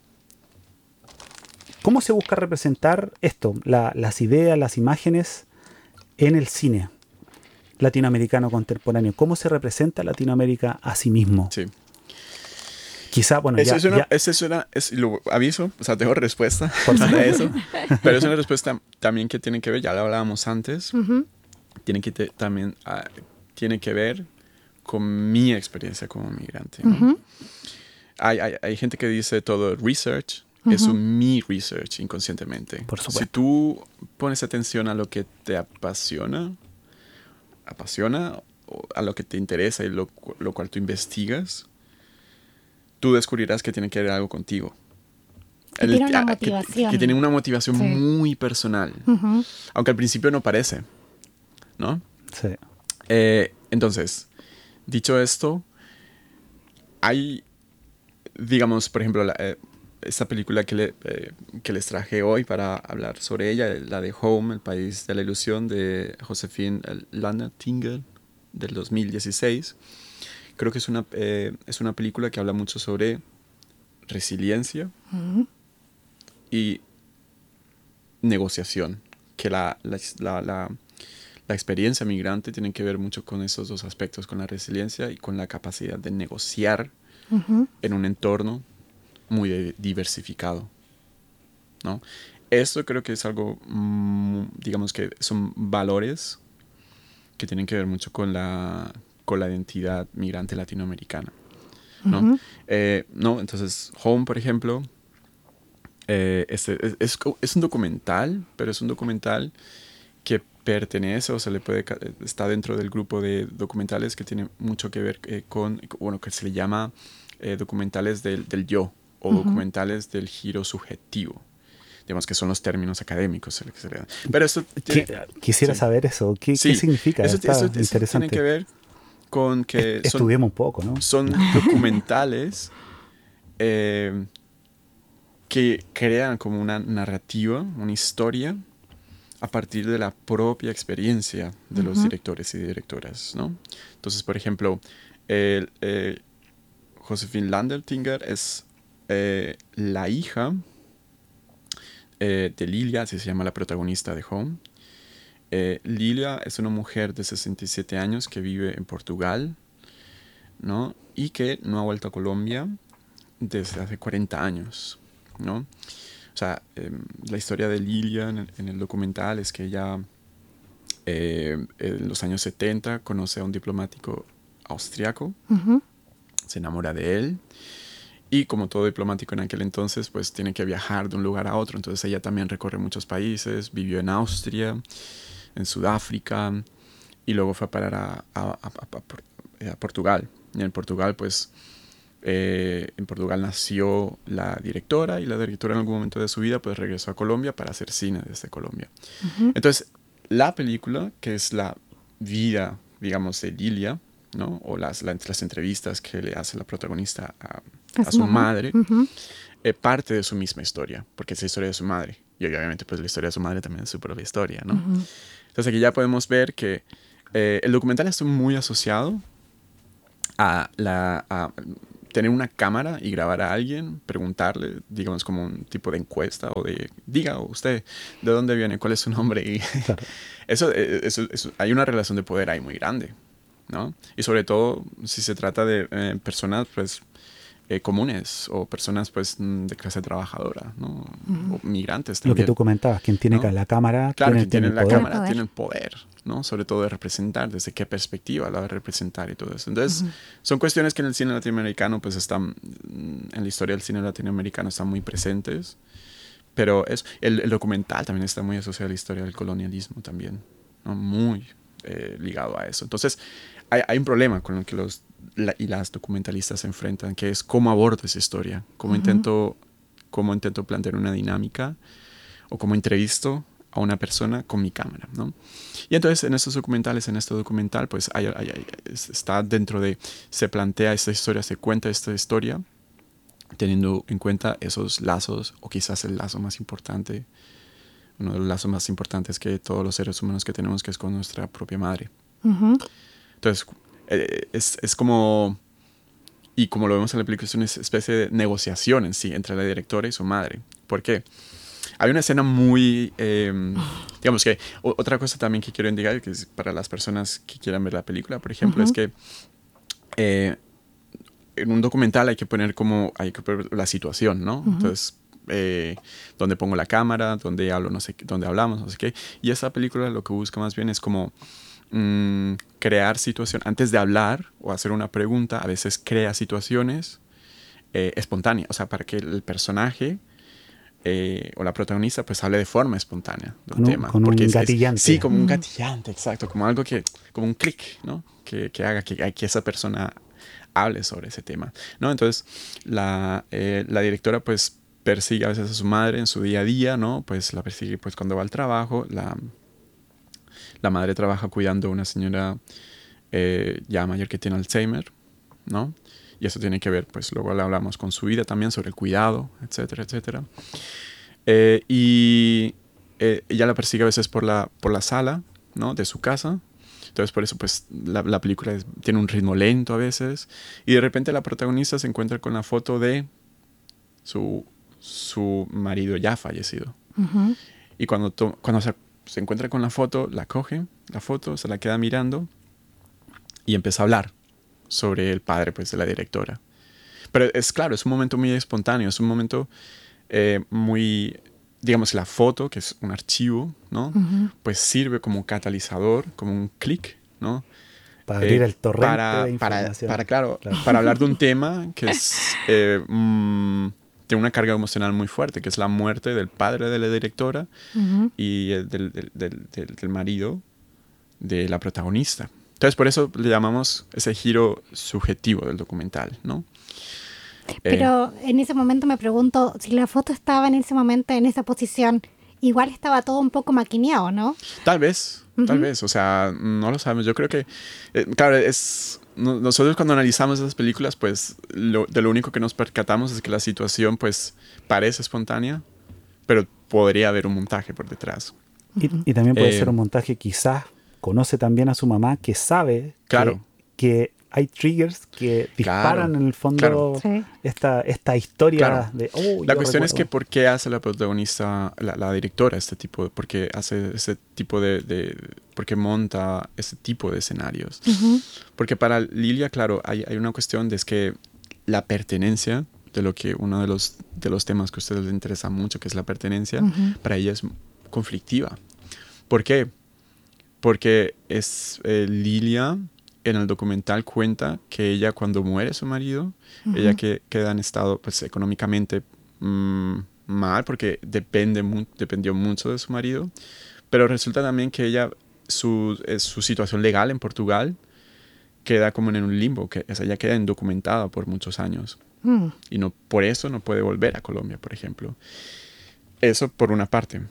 Speaker 5: ¿Cómo se busca representar esto, la, las ideas, las imágenes en el cine latinoamericano contemporáneo? ¿Cómo se representa Latinoamérica a sí mismo?
Speaker 4: Sí.
Speaker 5: Quizá, bueno,
Speaker 4: eso
Speaker 5: ya...
Speaker 4: Es una,
Speaker 5: ya...
Speaker 4: Eso es una... Es, lo aviso, o sea, tengo respuesta para eso. Pero es una respuesta también que tiene que ver, ya lo hablábamos antes, uh-huh. tiene que te, también uh, tiene que ver con mi experiencia como migrante, ¿no? Uh-huh. hay, hay, hay gente que dice todo research... Uh-huh. Es un mi research inconscientemente.
Speaker 5: Por supuesto.
Speaker 4: Si tú pones atención a lo que te apasiona, apasiona, o a lo que te interesa y lo, lo cual tú investigas, tú descubrirás que tiene que ver algo contigo.
Speaker 3: Que
Speaker 4: El-
Speaker 3: tiene una
Speaker 4: ah, que-
Speaker 3: motivación.
Speaker 4: Que, tiene una motivación
Speaker 3: Sí.
Speaker 4: muy personal.
Speaker 3: Ujú.
Speaker 4: Aunque al principio no parece, ¿no?
Speaker 5: Sí.
Speaker 4: Eh, entonces, dicho esto, hay, digamos, por ejemplo, la, eh, esta película que, le, eh, que les traje hoy para hablar sobre ella, la de Home, El País de la Ilusión, de Josephine Landertinger, del dos mil dieciséis. Creo que es una, eh, es una película que habla mucho sobre resiliencia
Speaker 3: Ujú.
Speaker 4: y negociación, que la, la, la, la, la experiencia migrante tiene que ver mucho con esos dos aspectos, con la resiliencia y con la capacidad de negociar
Speaker 3: Ujú.
Speaker 4: en un entorno muy de- diversificado, ¿no? Esto creo que es algo, mm, digamos que son valores que tienen que ver mucho con la, con la identidad migrante latinoamericana, ¿no?
Speaker 3: Ujú.
Speaker 4: Eh, ¿no? Entonces, Home, por ejemplo, eh, este, es, es, es un documental, pero es un documental que pertenece o se le puede ca- está dentro del grupo de documentales que tiene mucho que ver eh, con, bueno, que se le llama eh, documentales del, del yo o
Speaker 3: Ujú.
Speaker 4: documentales del giro subjetivo. Digamos que son los términos académicos. se le- que se le dan. Pero esto tiene-
Speaker 5: Qui- Quisiera
Speaker 4: sí.
Speaker 5: saber eso. ¿Qué,
Speaker 4: Sí,
Speaker 5: qué significa?
Speaker 4: Eso,
Speaker 5: Está
Speaker 4: eso- eso
Speaker 5: interesante.
Speaker 4: tiene que ver con que
Speaker 5: Est-
Speaker 4: son,
Speaker 5: Estudiemos un poco, ¿no?
Speaker 4: son documentales eh, que crean como una narrativa, una historia, a partir de la propia experiencia de los
Speaker 3: Ujú.
Speaker 4: directores y directoras, ¿no? Entonces, por ejemplo, el, eh, Josephine Landertinger es eh, la hija eh, de Lilia, así se llama la protagonista de Home. Eh, Lilia es una mujer de sesenta y siete años que vive en Portugal, ¿no? Y que no ha vuelto a Colombia desde hace cuarenta años, ¿no? O sea, eh, la historia de Lilia en el, en el documental es que ella eh, en los años setenta conoce a un diplomático austriaco,
Speaker 3: Ujú.
Speaker 4: se enamora de él y como todo diplomático en aquel entonces pues tiene que viajar de un lugar a otro, entonces ella también recorre muchos países, vivió en Austria, en Sudáfrica y luego fue a parar a, a, a, a, a Portugal. Y en Portugal pues Eh, en Portugal nació la directora y la directora en algún momento de su vida pues regresó a Colombia para hacer cine desde Colombia.
Speaker 3: Ujú.
Speaker 4: Entonces, la película, que es la vida, digamos, de Lilia, ¿no? O las, la- las entrevistas que le hace la protagonista a, a su
Speaker 3: mamá.
Speaker 4: madre,
Speaker 3: Ujú.
Speaker 4: eh, parte de su misma historia, porque es la historia de su madre. Y obviamente pues la historia de su madre también es su propia historia, ¿no?
Speaker 3: Ujú.
Speaker 4: Entonces aquí ya podemos ver que eh, el documental está muy asociado a, la, a tener una cámara y grabar a alguien, preguntarle, digamos, como un tipo de encuesta o de, diga usted, ¿de dónde viene? ¿Cuál es su nombre? Y
Speaker 5: Claro.
Speaker 4: eso, eh, eso, eso- hay una relación de poder ahí muy grande, ¿no? Y sobre todo si se trata de eh, personas, pues, eh, comunes o personas, pues, mm, de clase trabajadora, ¿no? O migrantes
Speaker 5: Lo que
Speaker 4: también.
Speaker 5: tú comentabas, quien tiene
Speaker 4: ¿no?
Speaker 5: ca- la cámara,
Speaker 4: Claro,
Speaker 5: tiene,
Speaker 4: que tienen
Speaker 5: tiene
Speaker 4: la
Speaker 5: el poder.
Speaker 4: cámara,
Speaker 3: Poder.
Speaker 4: tienen poder, ¿no? Sobre todo de representar, desde qué perspectiva la de representar y todo eso. Entonces, son cuestiones que en el cine latinoamericano, pues están, mm, en la historia del cine latinoamericano están muy presentes, pero es, el, el documental también está muy asociado a la historia del colonialismo también, ¿no? Muy eh, ligado a eso. Entonces, hay, hay un problema con el que los la- y las documentalistas se enfrentan, que es cómo abordo esa historia, cómo,
Speaker 3: Ujú.
Speaker 4: intento, cómo intento plantear una dinámica o cómo entrevisto a una persona con mi cámara, ¿no? Y entonces en estos documentales, en este documental, pues hay, hay- hay- es- está dentro de, se plantea esta historia, se cuenta esta historia, teniendo en cuenta esos lazos, o quizás el lazo más importante, uno de los lazos más importantes que todos los seres humanos que tenemos, que es con nuestra propia madre.
Speaker 3: Ujú.
Speaker 4: Entonces, eh, es, es como, y como lo vemos en la película, es una especie de negociación en sí entre la directora y su madre. ¿Por qué? Hay una escena muy, eh, digamos que, o- otra cosa también que quiero indicar, que es para las personas que quieran ver la película, por ejemplo,
Speaker 3: Ujú.
Speaker 4: es que eh, en un documental hay que poner como, hay que poner la situación, ¿no?
Speaker 3: Ujú.
Speaker 4: Entonces, eh, dónde pongo la cámara, dónde hablo, no sé, qué- dónde hablamos, no sé qué. Y esta película lo que busca más bien es como mm, crear situación, antes de hablar o hacer una pregunta, a veces crea situaciones eh, espontáneas, o sea, para que el personaje eh, o la protagonista pues hable de forma espontánea de un
Speaker 5: Con un-
Speaker 4: tema.
Speaker 5: con un
Speaker 4: Porque es- es-
Speaker 5: gatillante.
Speaker 4: sí, como un gatillante, exacto. Como algo que, como un clic, ¿no? Que, que haga que, que esa persona hable sobre ese tema, ¿no? Entonces, la, eh, la directora pues persigue a veces a su madre en su día a día, ¿no? Pues la persigue pues cuando va al trabajo. La, la madre trabaja cuidando a una señora eh, ya mayor que tiene Alzheimer, ¿no? Y eso tiene que ver, pues luego le hablamos con su vida también sobre el cuidado, etcétera, etcétera. Eh, y eh, ella la persigue a veces por la, por la sala, ¿no? De su casa. Entonces por eso pues la, la película es- tiene un ritmo lento a veces. Y de repente la protagonista se encuentra con la foto de su, su marido ya fallecido.
Speaker 3: Ujú.
Speaker 4: Y cuando, to- cuando se, se encuentra con la foto, la coge, la foto, se la queda mirando y empieza a hablar sobre el padre pues, de la directora. Pero es claro, es un momento muy espontáneo, es un momento eh, muy, digamos, la foto, que es un archivo, ¿no?
Speaker 3: Ujú.
Speaker 4: Pues sirve como catalizador, como un clic, ¿no?
Speaker 5: Para abrir
Speaker 4: Eh,
Speaker 5: el torrente
Speaker 4: para,
Speaker 5: de
Speaker 4: para,
Speaker 5: información.
Speaker 4: para, claro,
Speaker 5: Claro.
Speaker 4: para hablar de un tema que es, eh, mm, tiene una carga emocional muy fuerte, que es la muerte del padre de la directora
Speaker 3: Ujú.
Speaker 4: y el del, del, del, del- del marido de la protagonista. Entonces, por eso le llamamos ese giro subjetivo del documental, ¿no? Eh,
Speaker 3: Pero en ese momento me pregunto, si la foto estaba en ese momento en esa posición, igual estaba todo un poco maquineado, ¿no?
Speaker 4: Tal vez, tal
Speaker 3: Ujú.
Speaker 4: vez, o sea, no lo sabemos. Yo creo que, eh, claro, es no- nosotros cuando analizamos esas películas, pues lo, de lo único que nos percatamos es que la situación, pues, parece espontánea, pero podría haber un montaje por detrás.
Speaker 5: Y, y también puede
Speaker 4: Eh,
Speaker 5: ser un montaje, quizás conoce también a su mamá, que sabe
Speaker 4: Claro.
Speaker 5: que, que hay triggers que disparan
Speaker 4: Claro,
Speaker 5: en el fondo
Speaker 4: claro.
Speaker 3: Sí.
Speaker 5: esta, esta historia
Speaker 4: Claro.
Speaker 5: de... "Oh,
Speaker 4: La
Speaker 5: yo
Speaker 4: cuestión es que
Speaker 5: recuerdo".
Speaker 4: por qué hace la protagonista, la, la directora, este tipo, por qué hace ese tipo de, de, por qué monta ese tipo de escenarios.
Speaker 3: Ujú.
Speaker 4: Porque para Lilia, claro, hay, hay una cuestión de es que la pertenencia, de lo que uno de los, de los temas que a ustedes les interesa mucho, que es la pertenencia,
Speaker 3: Ujú.
Speaker 4: para ella es conflictiva. ¿Por qué? Porque es eh, Lilia en el documental cuenta que ella cuando muere su marido,
Speaker 3: Ujú.
Speaker 4: ella que, queda en estado pues económicamente mm, mal porque depende mu- dependió mucho de su marido, pero resulta también que ella, su, eh, su situación legal en Portugal queda como en un limbo, que o sea, ella queda indocumentada por muchos años
Speaker 3: Mm.
Speaker 4: y no, por eso no puede volver a Colombia, por ejemplo. Eso por una parte.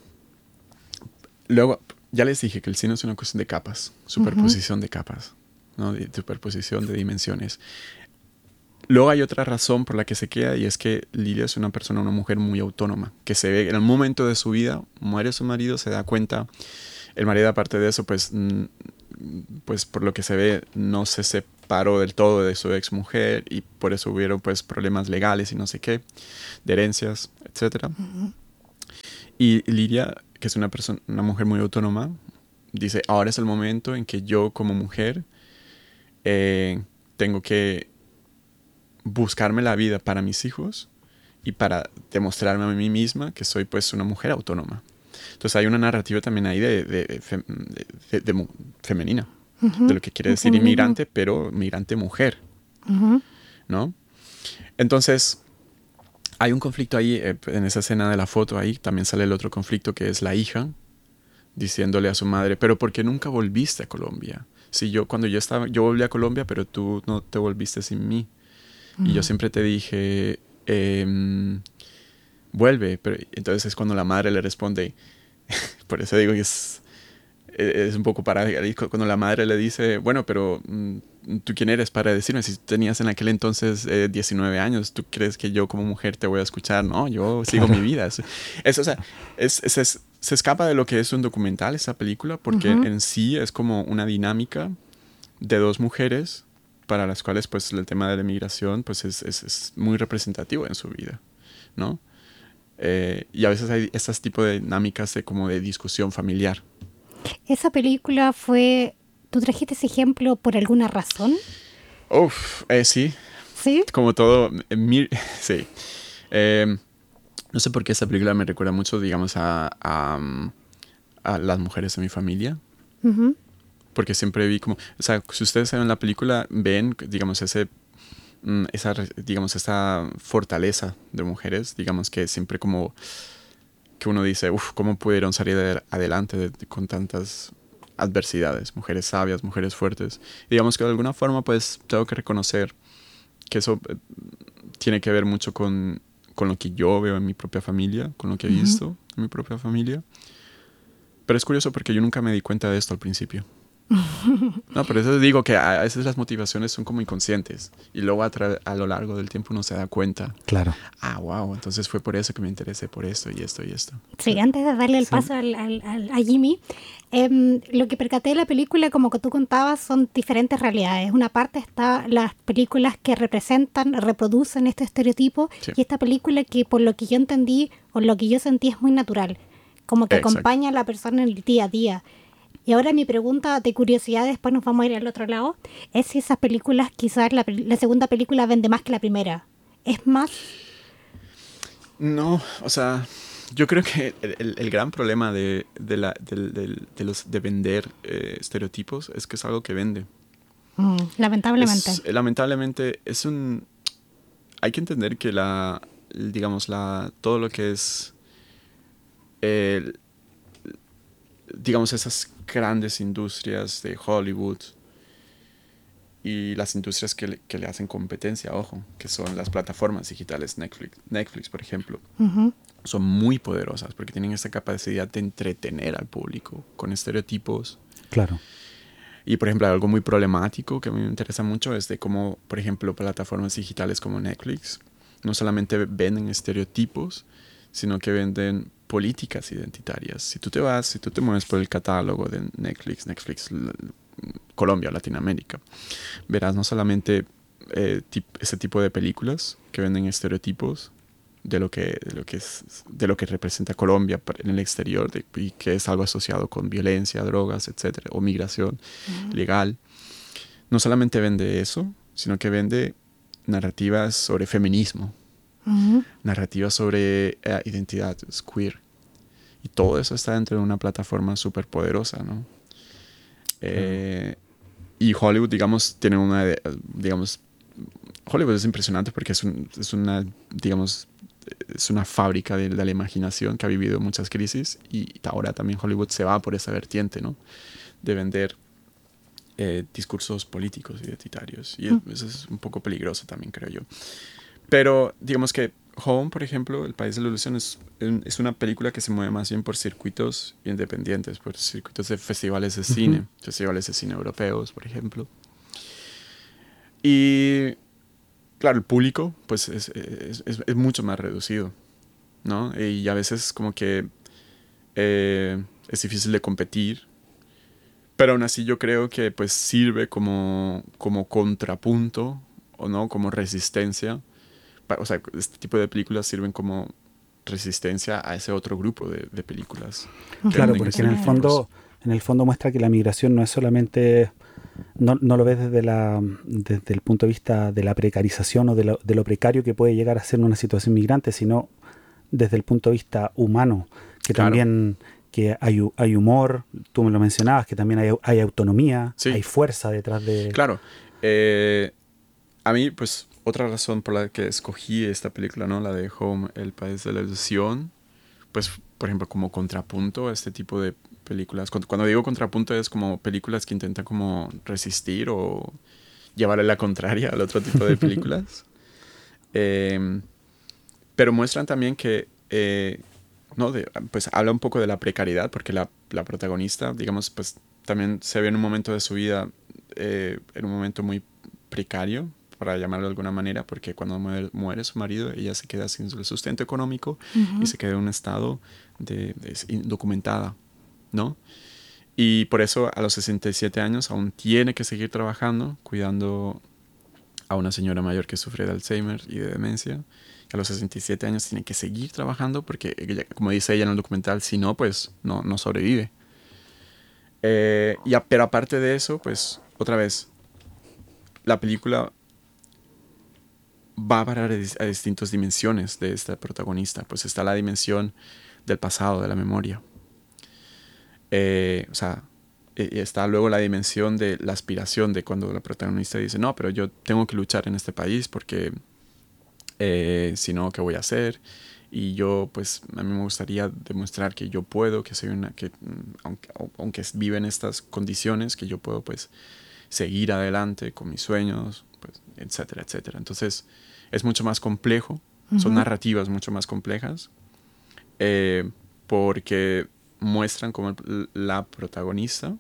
Speaker 4: Luego, ya les dije que el cine es una cuestión de capas, superposición de capas, ¿no? De superposición de dimensiones. Luego hay otra razón por la que se queda y es que Lilia es una persona, una mujer muy autónoma, que se ve en el momento de su vida, muere su marido, se da cuenta, el marido aparte de eso, pues, mm, pues por lo que se ve, no se separó del todo de su ex mujer y por eso hubieron pues problemas legales y no sé qué, de herencias, etcétera. Y Lilia, que es una persona, una mujer muy autónoma, dice, ahora es el momento en que yo como mujer eh, tengo que buscarme la vida para mis hijos y para demostrarme a mí misma que soy pues una mujer autónoma. Entonces hay una narrativa también ahí de, de, de, fem- de- de- de mu- femenina,
Speaker 3: Ujú.
Speaker 4: de lo que quiere
Speaker 3: Un
Speaker 4: decir
Speaker 3: feminismo.
Speaker 4: inmigrante, pero migrante mujer,
Speaker 3: Ujú.
Speaker 4: ¿no? Entonces hay un conflicto ahí, eh, en esa escena de la foto ahí, también sale el otro conflicto que es la hija diciéndole a su madre, pero ¿por qué nunca volviste a Colombia? Si yo cuando yo estaba, yo volví a Colombia, pero tú no te volviste sin mí. Y yo siempre te dije, em, vuelve. Pero entonces es cuando la madre le responde, por eso digo que es, es un poco paradójico, cuando la madre le dice, bueno, pero mm, ¿tú quién eres para decirme? Si tenías en aquel entonces eh, diecinueve años, ¿tú crees que yo como mujer te voy a escuchar? No, yo sigo mi vida. Es, es, o sea, es, es- es- se escapa de lo que es un documental, esa película, porque
Speaker 3: Ujú.
Speaker 4: en sí es como una dinámica de dos mujeres para las cuales pues el tema de la migración pues es, es, es muy representativo en su vida, ¿no? Eh, y a veces hay estos tipos de dinámicas de como de discusión familiar.
Speaker 3: Esa película fue... ¿Tú trajiste ese ejemplo por alguna razón?
Speaker 4: Uf, eh, sí,
Speaker 3: ¿Sí?
Speaker 4: como todo, eh, mi- sí. Eh, no sé por qué esta película me recuerda mucho, digamos, a, a, mm, a las mujeres de mi familia.
Speaker 3: Ujú.
Speaker 4: Porque siempre vi como, o sea, si ustedes ven la película, ven, digamos, ese, mm, esa, re- digamos, esa fortaleza de mujeres, digamos que siempre como que uno dice, uff, ¿cómo pudieron salir de, adelante de, de, con tantas adversidades? Mujeres sabias, mujeres fuertes. Y digamos que de alguna forma, pues, tengo que reconocer que eso eh, tiene que ver mucho con, con lo que yo veo en mi propia familia, con lo que he uh-huh. visto en mi propia familia. Pero es curioso porque yo nunca me di cuenta de esto al principio. No, por eso digo que a veces las motivaciones son como inconscientes y luego a, tra- a lo largo del tiempo uno se da cuenta.
Speaker 5: Claro.
Speaker 4: Ah, wow, entonces fue por eso que me interesé por esto y esto y esto.
Speaker 3: Sí, antes de darle el sí. paso al, al, al, a Jimmy, eh, lo que percaté de la película, como que tú contabas, son diferentes realidades. Una parte está las películas que representan, reproducen este estereotipo sí. y esta película que por lo que yo entendí o lo que yo sentí es muy natural, como que Exacto. acompaña a la persona en el día a día. Y ahora mi pregunta de curiosidad, después nos vamos a ir al otro lado, es si esas películas, quizás la, la segunda película vende más que la primera. ¿Es más?
Speaker 4: No, o sea, yo creo que el, el, el gran problema de, de, la, de, de, de, los, de vender eh, estereotipos es que es algo que vende.
Speaker 3: Mm, lamentablemente.
Speaker 4: Es, lamentablemente es un... Hay que entender que la, digamos, la, todo lo que es... El, digamos, esas grandes industrias de Hollywood y las industrias que le, que le hacen competencia, ojo, que son las plataformas digitales, Netflix, Netflix por ejemplo, uh-huh. son muy poderosas porque tienen esta capacidad de entretener al público con estereotipos.
Speaker 5: Claro.
Speaker 4: Y, por ejemplo, algo muy problemático que a mí me interesa mucho es de cómo, por ejemplo, plataformas digitales como Netflix no solamente venden estereotipos, sino que venden políticas identitarias. Si tú te vas, si tú te mueves por el catálogo de Netflix, Netflix Colombia, Latinoamérica, verás no solamente eh, tip, ese tipo de películas que venden estereotipos de lo que, de lo que, es, de lo que representa Colombia en el exterior de, y que es algo asociado con violencia, drogas, etcétera, o migración uh-huh. legal. No solamente vende eso, sino que vende narrativas sobre feminismo, Uh-huh. narrativa sobre uh, identidad queer, y todo eso está dentro de una plataforma súper poderosa, ¿no? Uh-huh. Eh, y Hollywood, digamos, tiene una, digamos, Hollywood es impresionante porque es, un, es una, digamos, es una fábrica de, de la imaginación que ha vivido muchas crisis, y ahora también Hollywood se va por esa vertiente, ¿no? De vender eh, discursos políticos identitarios, y uh-huh. eso es un poco peligroso también, creo yo. Pero digamos que Home, por ejemplo, El País de la Ilusión, es, es una película que se mueve más bien por circuitos independientes, por circuitos de festivales de cine, uh-huh. festivales de cine europeos, por ejemplo. Y claro, el público pues es, es, es, es mucho más reducido, ¿no? Y a veces como que eh, es difícil de competir, pero aún así yo creo que pues sirve como, como contrapunto, o no, como resistencia. O sea, este tipo de películas sirven como resistencia a ese otro grupo de, de películas.
Speaker 5: Claro, porque en el fondo, en el fondo muestra que la migración no es solamente, no, no lo ves desde la, desde el punto de vista de la precarización o de lo, de lo precario que puede llegar a ser una situación migrante, sino desde el punto de vista humano, que claro. también que hay, hay humor, tú me lo mencionabas, que también hay, hay autonomía, sí. hay fuerza detrás de...
Speaker 4: Claro. Eh, a mí, pues, otra razón por la que escogí esta película, ¿no? La de Home, El País de la Ilusión, pues, por ejemplo, como contrapunto a este tipo de películas. Cuando, cuando digo contrapunto es como películas que intentan como resistir o llevarle la contraria al otro tipo de películas. eh, pero muestran también que, eh, ¿no? De, pues habla un poco de la precariedad, porque la, la protagonista, digamos, pues también se ve en un momento de su vida, eh, en un momento muy precario, para llamarlo de alguna manera, porque cuando muere, muere su marido, ella se queda sin el sustento económico uh-huh. y se queda en un estado de, de indocumentada, ¿no? Y por eso a los sesenta y siete años aún tiene que seguir trabajando, cuidando a una señora mayor que sufre de Alzheimer y de demencia. A los sesenta y siete años tiene que seguir trabajando porque, ella, como dice ella en el documental, si no, pues no, no sobrevive. Eh, y a, pero aparte de eso, pues, otra vez, la película va a parar a distintas dimensiones de esta protagonista. Pues está la dimensión del pasado, de la memoria. Eh, o sea, está luego la dimensión de la aspiración, de cuando la protagonista dice, no, pero yo tengo que luchar en este país porque eh, sino qué voy a hacer. Y yo, pues, a mí me gustaría demostrar que yo puedo, que soy una, que aunque, aunque vive en estas condiciones, que yo puedo, pues, seguir adelante con mis sueños, pues, etcétera, etcétera. Entonces, es mucho más complejo, uh-huh. son narrativas mucho más complejas, eh, porque muestran como la protagonista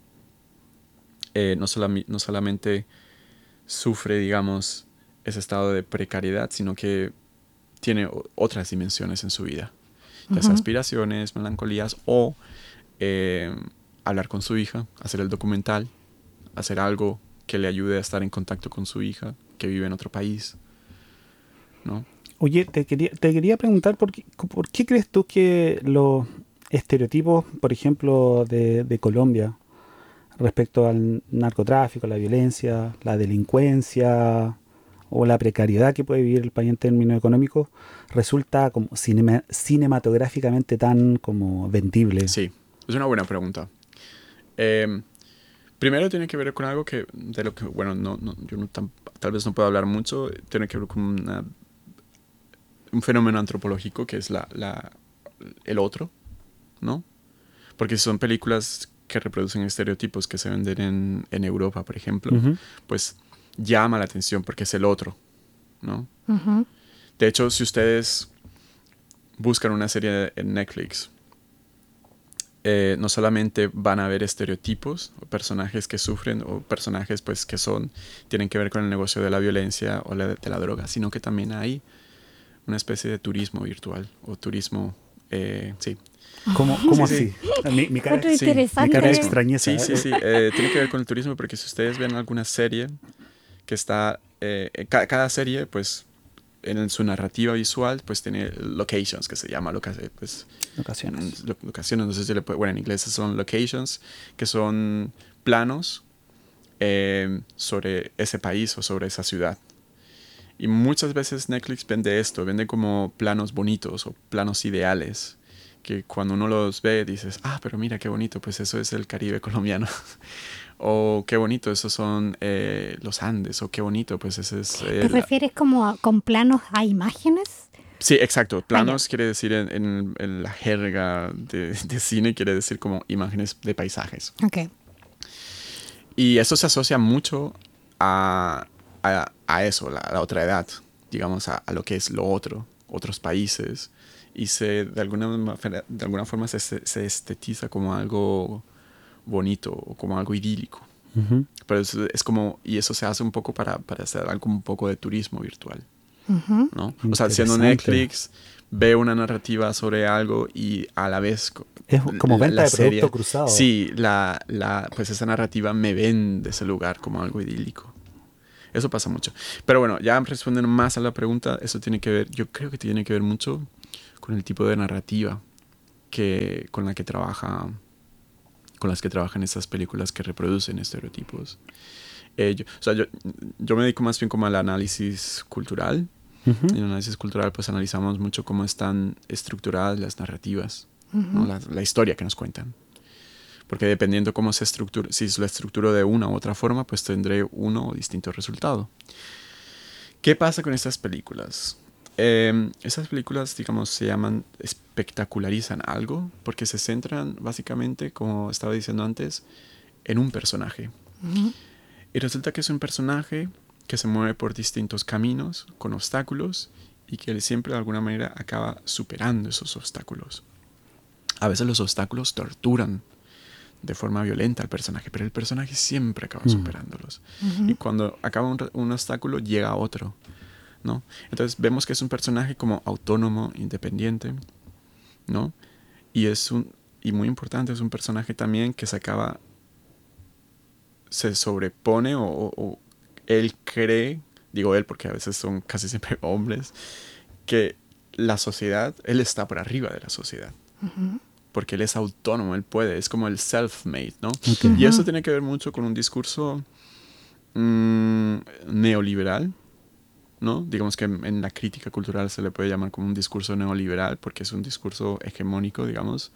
Speaker 4: eh, no, solam- no solamente sufre, digamos, ese estado de precariedad, sino que tiene otras dimensiones en su vida, ya uh-huh. sea aspiraciones, melancolías o eh, hablar con su hija, hacer el documental, hacer algo que le ayude a estar en contacto con su hija que vive en otro país, ¿no?
Speaker 5: Oye, te quería, te quería preguntar por qué, por qué crees tú que los estereotipos, por ejemplo, de, de Colombia respecto al narcotráfico, la violencia, la delincuencia o la precariedad que puede vivir el país en términos económicos, resulta como cinema, cinematográficamente tan como vendible?
Speaker 4: Sí, es una buena pregunta. Eh, primero tiene que ver con algo que, de lo que, bueno, no, no, yo no tan, tal vez no puedo hablar mucho, tiene que ver con una, un fenómeno antropológico que es la, la, el otro, ¿no? Porque si son películas que reproducen estereotipos que se venden en, en Europa, por ejemplo, uh-huh. pues llama la atención porque es el otro, ¿no? Uh-huh. De hecho, si ustedes buscan una serie en Netflix, eh, no solamente van a ver estereotipos o personajes que sufren o personajes pues que son tienen que ver con el negocio de la violencia o la, de la droga, sino que también hay una especie de turismo virtual o turismo, eh, sí.
Speaker 5: ¿Cómo, cómo
Speaker 4: sí,
Speaker 5: así?
Speaker 4: Sí.
Speaker 5: Mi, mi, cara,
Speaker 3: sí,
Speaker 5: mi cara de extrañeza.
Speaker 4: Sí, sí, sí. Eh, tiene que ver con el turismo porque si ustedes ven alguna serie que está... Eh, ca- cada serie, pues, en su narrativa visual, pues tiene locations, que se llama loca- pues,
Speaker 5: locaciones.
Speaker 4: Lo, locaciones, no sé si le puede... Bueno, en inglés son locations, que son planos eh, sobre ese país o sobre esa ciudad. Y muchas veces Netflix vende esto, vende como planos bonitos o planos ideales, que cuando uno los ve dices, ah, pero mira qué bonito, pues eso es el Caribe colombiano. O qué bonito, esos son eh, los Andes. O qué bonito, pues ese es... Eh,
Speaker 3: ¿Te
Speaker 4: la...
Speaker 3: refieres como a, con planos a imágenes?
Speaker 4: Sí, exacto. Planos
Speaker 3: ah,
Speaker 4: quiere decir en, en, en la jerga de, de cine, quiere decir como imágenes de paisajes.
Speaker 3: Ok.
Speaker 4: Y eso se asocia mucho a, a, a eso, la, a la otra edad, digamos, a, a lo que es lo otro, otros países. Y se, de alguna, de alguna forma se, se estetiza como algo bonito o como algo idílico. Uh-huh. Pero es, es como, y eso se hace un poco para, para hacer algo un poco de turismo virtual. Uh-huh. ¿No? O sea, siendo Netflix, ve una narrativa sobre algo y a la vez...
Speaker 5: Es como
Speaker 4: la,
Speaker 5: venta
Speaker 4: la
Speaker 5: de
Speaker 4: serie,
Speaker 5: producto cruzado.
Speaker 4: Sí, la, la, pues esa narrativa me vende ese lugar como algo idílico. Eso pasa mucho. Pero bueno, ya respondiendo más a la pregunta, eso tiene que ver, yo creo que tiene que ver mucho con el tipo de narrativa que, con la que trabaja, con las que trabajan estas películas que reproducen estereotipos. Eh, yo, o sea, yo, yo me dedico más bien como al análisis cultural. Uh-huh. En el análisis cultural pues analizamos mucho cómo están estructuradas las narrativas, uh-huh. ¿no? la, la historia que nos cuentan. Porque dependiendo cómo se estructura, si lo estructuro de una u otra forma, pues tendré uno o distinto resultado. ¿Qué pasa con estas películas? Eh, esas películas, digamos, se llaman, espectacularizan algo, porque se centran básicamente, como estaba diciendo antes, en un personaje. Uh-huh. Y resulta que es un personaje que se mueve por distintos caminos, con obstáculos, y que él siempre de alguna manera acaba superando esos obstáculos. A veces los obstáculos torturan de forma violenta al personaje, pero el personaje siempre acaba mm. superándolos. Uh-huh. Y cuando acaba un, un obstáculo, llega otro, ¿no? Entonces vemos que es un personaje como autónomo, independiente, ¿no? Y es un, y muy importante, es un personaje también que se acaba, se sobrepone o, o, o él cree, digo él porque a veces son casi siempre hombres, que la sociedad, él está por arriba de la sociedad. Uh-huh. Porque él es autónomo, él puede, es como el self-made, ¿no? Okay. Y eso tiene que ver mucho con un discurso mmm, neoliberal, ¿no? Digamos que en la crítica cultural se le puede llamar como un discurso neoliberal, porque es un discurso hegemónico, digamos,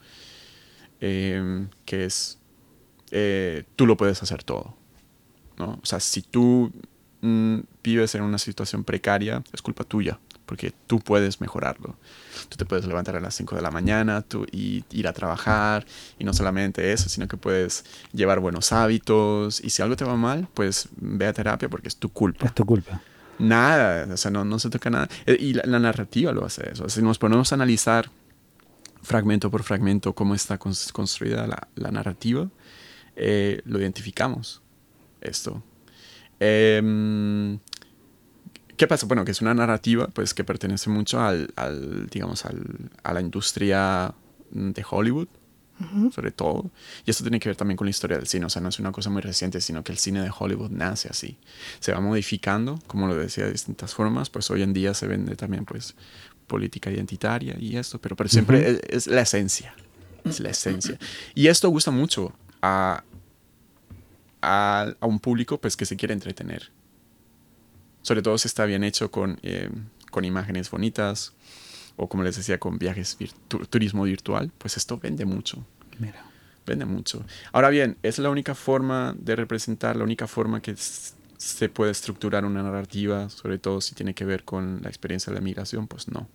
Speaker 4: eh, que es, eh, tú lo puedes hacer todo, ¿no? O sea, si tú mmm, vives en una situación precaria, es culpa tuya, porque tú puedes mejorarlo. Tú te puedes levantar a las cinco de la mañana tú, y ir a trabajar, y no solamente eso, sino que puedes llevar buenos hábitos, y si algo te va mal, pues ve a terapia porque es tu culpa.
Speaker 5: Es tu culpa.
Speaker 4: Nada, o sea, no, no se toca nada. Y la, la narrativa lo hace eso. Si nos ponemos a analizar fragmento por fragmento cómo está construida la, la narrativa, eh, lo identificamos, esto. Eh, ¿Qué pasa? Bueno, que es una narrativa pues, que pertenece mucho al, al digamos, al, a la industria de Hollywood, uh-huh. sobre todo. Y esto tiene que ver también con la historia del cine. O sea, no es una cosa muy reciente, sino que el cine de Hollywood nace así. Se va modificando, como lo decía, de distintas formas. Pues hoy en día se vende también pues, política identitaria y esto, pero, pero siempre uh-huh. es, es la esencia. Es la esencia. Y esto gusta mucho a, a, a un público pues, que se quiere entretener. Sobre todo si está bien hecho con, eh, con imágenes bonitas o, como les decía, con viajes, virtu- turismo virtual, pues esto vende mucho.
Speaker 5: Mira.
Speaker 4: Vende mucho. Ahora bien, ¿es la única forma de representar, la única forma que s- se puede estructurar una narrativa, sobre todo si tiene que ver con la experiencia de la migración? Pues no.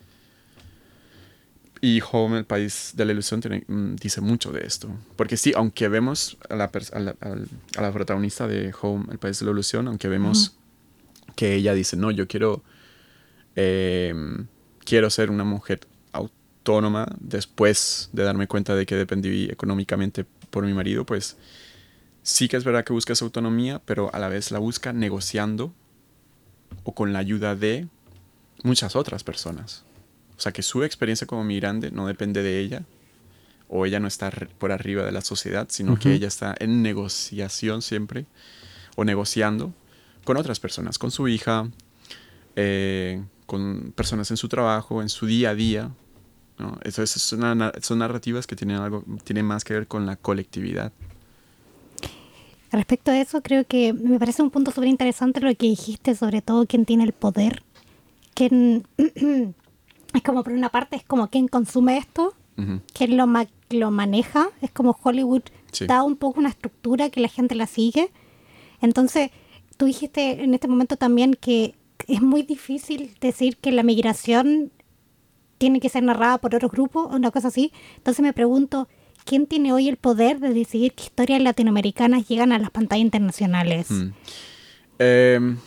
Speaker 4: Y Home, el país de la ilusión, tiene, mm, dice mucho de esto. Porque sí, aunque vemos a la, pers- a la, a la protagonista de Home, el país de la ilusión, aunque vemos... Uh-huh. que ella dice, no, yo quiero, eh, quiero ser una mujer autónoma después de darme cuenta de que dependí económicamente por mi marido, pues sí que es verdad que busca esa autonomía, pero a la vez la busca negociando o con la ayuda de muchas otras personas. O sea, que su experiencia como migrante no depende de ella, o ella no está por arriba de la sociedad, sino uh-huh. que ella está en negociación siempre, o negociando con otras personas, con su hija, eh, con personas en su trabajo, en su día a día, ¿no? Entonces es una, son narrativas que tienen, algo, tienen más que ver con la colectividad.
Speaker 3: Respecto a eso, creo que me parece un punto súper interesante lo que dijiste, sobre todo quién tiene el poder. Quién, es como, por una parte, es como quién consume esto, uh-huh. quién lo, ma- lo maneja. Es como Hollywood sí. da un poco una estructura que la gente la sigue. Entonces... Tú dijiste en este momento también que es muy difícil decir que la migración tiene que ser narrada por otros grupos o una cosa así. Entonces me pregunto, ¿quién tiene hoy el poder de decidir qué historias latinoamericanas llegan a las pantallas internacionales?
Speaker 4: Hmm. Eh,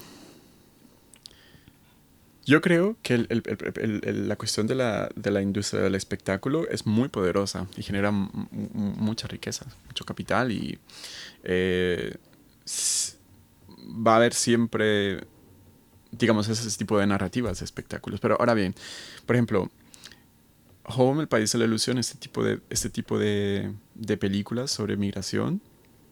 Speaker 4: yo creo que el, el, el, el, la cuestión de la, de la industria del espectáculo es muy poderosa y genera m- m- mucha riqueza, mucho capital y... Eh, s- va a haber siempre, digamos, ese tipo de narrativas de espectáculos. Pero ahora bien, por ejemplo, Home, el país de la ilusión, este tipo de, este tipo de, de películas sobre migración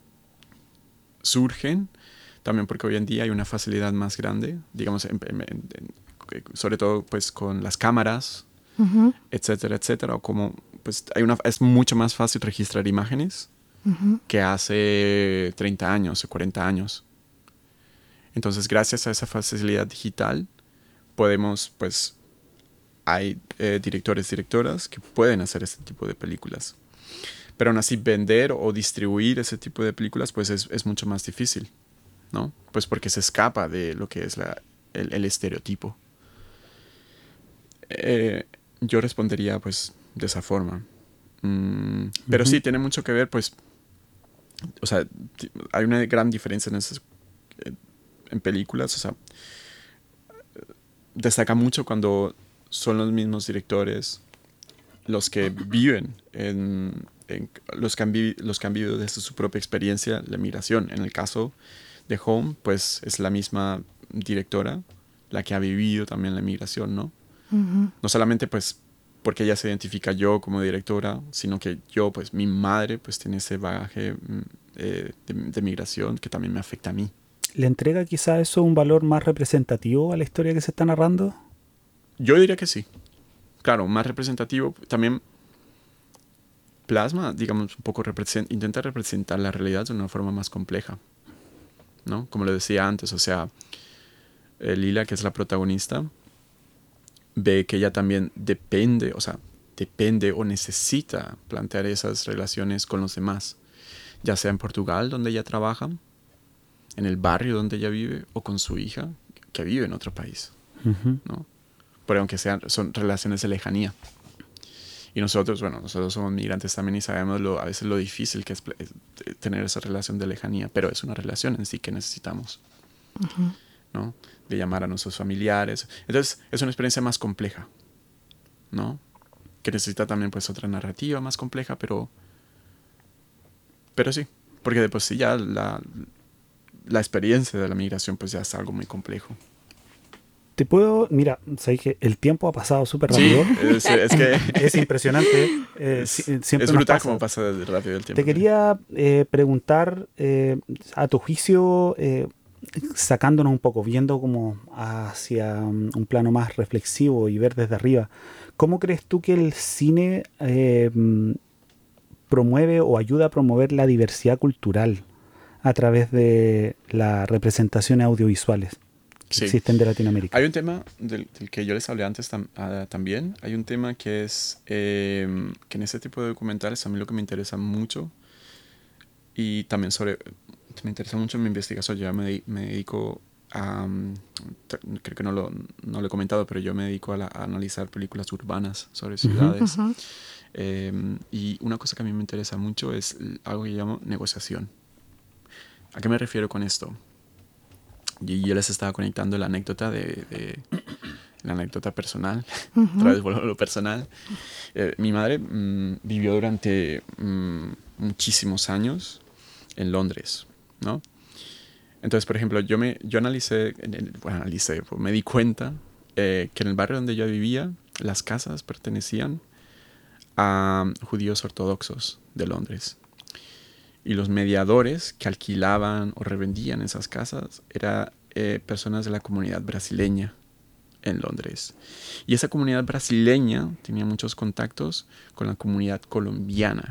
Speaker 4: surgen también porque hoy en día hay una facilidad más grande, digamos, en, en, en, sobre todo pues con las cámaras, uh-huh. etcétera, etcétera. O como, pues, hay una, es mucho más fácil registrar imágenes uh-huh. que hace treinta años o cuarenta años. Entonces, gracias a esa facilidad digital, podemos, pues, hay eh, directores, directoras que pueden hacer este tipo de películas. Pero aún así, vender o distribuir ese tipo de películas, pues, es, es mucho más difícil, ¿no? Pues porque se escapa de lo que es la, el, el estereotipo. Eh, yo respondería, pues, de esa forma. Mm, pero uh-huh. sí, tiene mucho que ver, pues, o sea, hay una gran diferencia en esas... Eh, en películas, o sea, destaca mucho cuando son los mismos directores los que viven, en, en, los, que han vi, los que han vivido desde su propia experiencia la migración. En el caso de Home, pues es la misma directora la que ha vivido también la migración, ¿no? Uh-huh. No solamente pues porque ella se identifica yo como directora, sino que yo, pues mi madre, pues tiene ese bagaje eh, de, de migración que también me afecta a mí.
Speaker 5: ¿Le entrega quizá eso un valor más representativo a la historia que se está narrando?
Speaker 4: Yo diría que sí. Claro, más representativo. También plasma, digamos, un poco, represent- intenta representar la realidad de una forma más compleja, ¿no? Como lo decía antes, o sea, eh, Lila, que es la protagonista, ve que ella también depende, o sea, depende o necesita plantear esas relaciones con los demás, ya sea en Portugal, donde ella trabaja, en el barrio donde ella vive, o con su hija, que vive en otro país, uh-huh. ¿no? pero aunque sean, son relaciones de lejanía. Y nosotros, bueno, nosotros somos migrantes también y sabemos lo, a veces lo difícil que es tener esa relación de lejanía, pero es una relación en sí que necesitamos, uh-huh. ¿no? De llamar a nuestros familiares. Entonces, es una experiencia más compleja, ¿no? Que necesita también, pues, otra narrativa más compleja, pero... Pero sí, porque de por sí ya la, la experiencia de la migración, pues, ya es algo muy complejo.
Speaker 5: Te puedo, mira, sabes que el tiempo ha pasado súper rápido.
Speaker 4: Sí, es, es que
Speaker 5: es impresionante. Eh,
Speaker 4: es,
Speaker 5: siempre
Speaker 4: es brutal
Speaker 5: pasa.
Speaker 4: cómo pasa rápido el tiempo.
Speaker 5: Te quería eh, preguntar, eh, a tu juicio, eh, sacándonos un poco, viendo como hacia um, un plano más reflexivo y ver desde arriba, ¿cómo crees tú que el cine eh, promueve o ayuda a promover la diversidad cultural a través de las representaciones audiovisuales que sí. existen de Latinoamérica?
Speaker 4: Hay un tema del, del que yo les hablé antes tam, uh, también. Hay un tema que es eh, que en este tipo de documentales a mí lo que me interesa mucho y también sobre me interesa mucho en mi investigación. Yo me, me dedico a um, creo que no lo, no lo he comentado, pero yo me dedico a, la, a analizar películas urbanas sobre ciudades. Uh-huh. eh, y una cosa que a mí me interesa mucho es algo que llamo negociación. ¿A qué me refiero con esto? Y yo les estaba conectando la anécdota de, de la anécdota personal, uh-huh. otra vez vuelvo a lo personal. Eh, mi madre mmm, vivió durante mmm, muchísimos años en Londres, ¿no? Entonces, por ejemplo, yo me yo analicé, bueno, analicé, me di cuenta eh, que en el barrio donde yo vivía, las casas pertenecían a judíos ortodoxos de Londres. Y los mediadores que alquilaban o revendían esas casas eran eh, personas de la comunidad brasileña en Londres. Y esa comunidad brasileña tenía muchos contactos con la comunidad colombiana.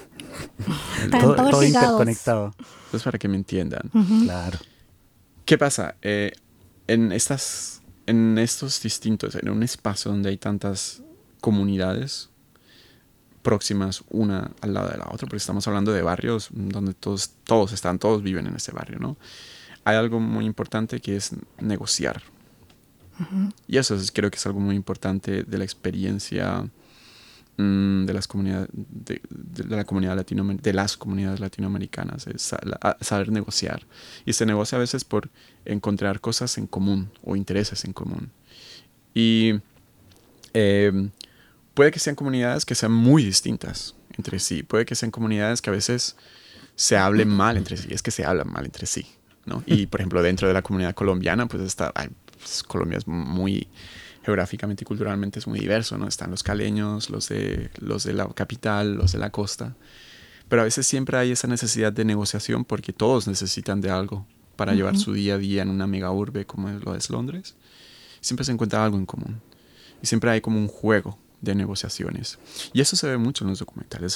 Speaker 5: todo, todo interconectado.
Speaker 4: Entonces, para que me entiendan.
Speaker 5: Uh-huh. Claro.
Speaker 4: ¿Qué pasa? Eh, en, estas, en estos distintos, en un espacio donde hay tantas comunidades próximas una al lado de la otra, porque estamos hablando de barrios donde todos, todos están, todos viven en ese barrio, ¿no? Hay algo muy importante que es negociar. Uh-huh. Y eso es, creo que es algo muy importante de la experiencia mmm, de las comunidades de, de, de la comunidad latinoamericana, de las comunidades latinoamericanas, es saber negociar. Y se negocia a veces por encontrar cosas en común o intereses en común. Y eh, puede que sean comunidades que sean muy distintas entre sí. Puede que sean comunidades que a veces se hablen mal entre sí. Es que se hablan mal entre sí, ¿no? Y, por ejemplo, dentro de la comunidad colombiana, pues está... Ay, pues, Colombia es muy... Geográficamente y culturalmente es muy diverso, ¿no? Están los caleños, los de, los de la capital, los de la costa. Pero a veces siempre hay esa necesidad de negociación porque todos necesitan de algo para uh-huh. llevar su día a día en una mega urbe como lo es Londres. Siempre se encuentra algo en común. Y siempre hay como un juego de negociaciones. Y eso se ve mucho en los documentales.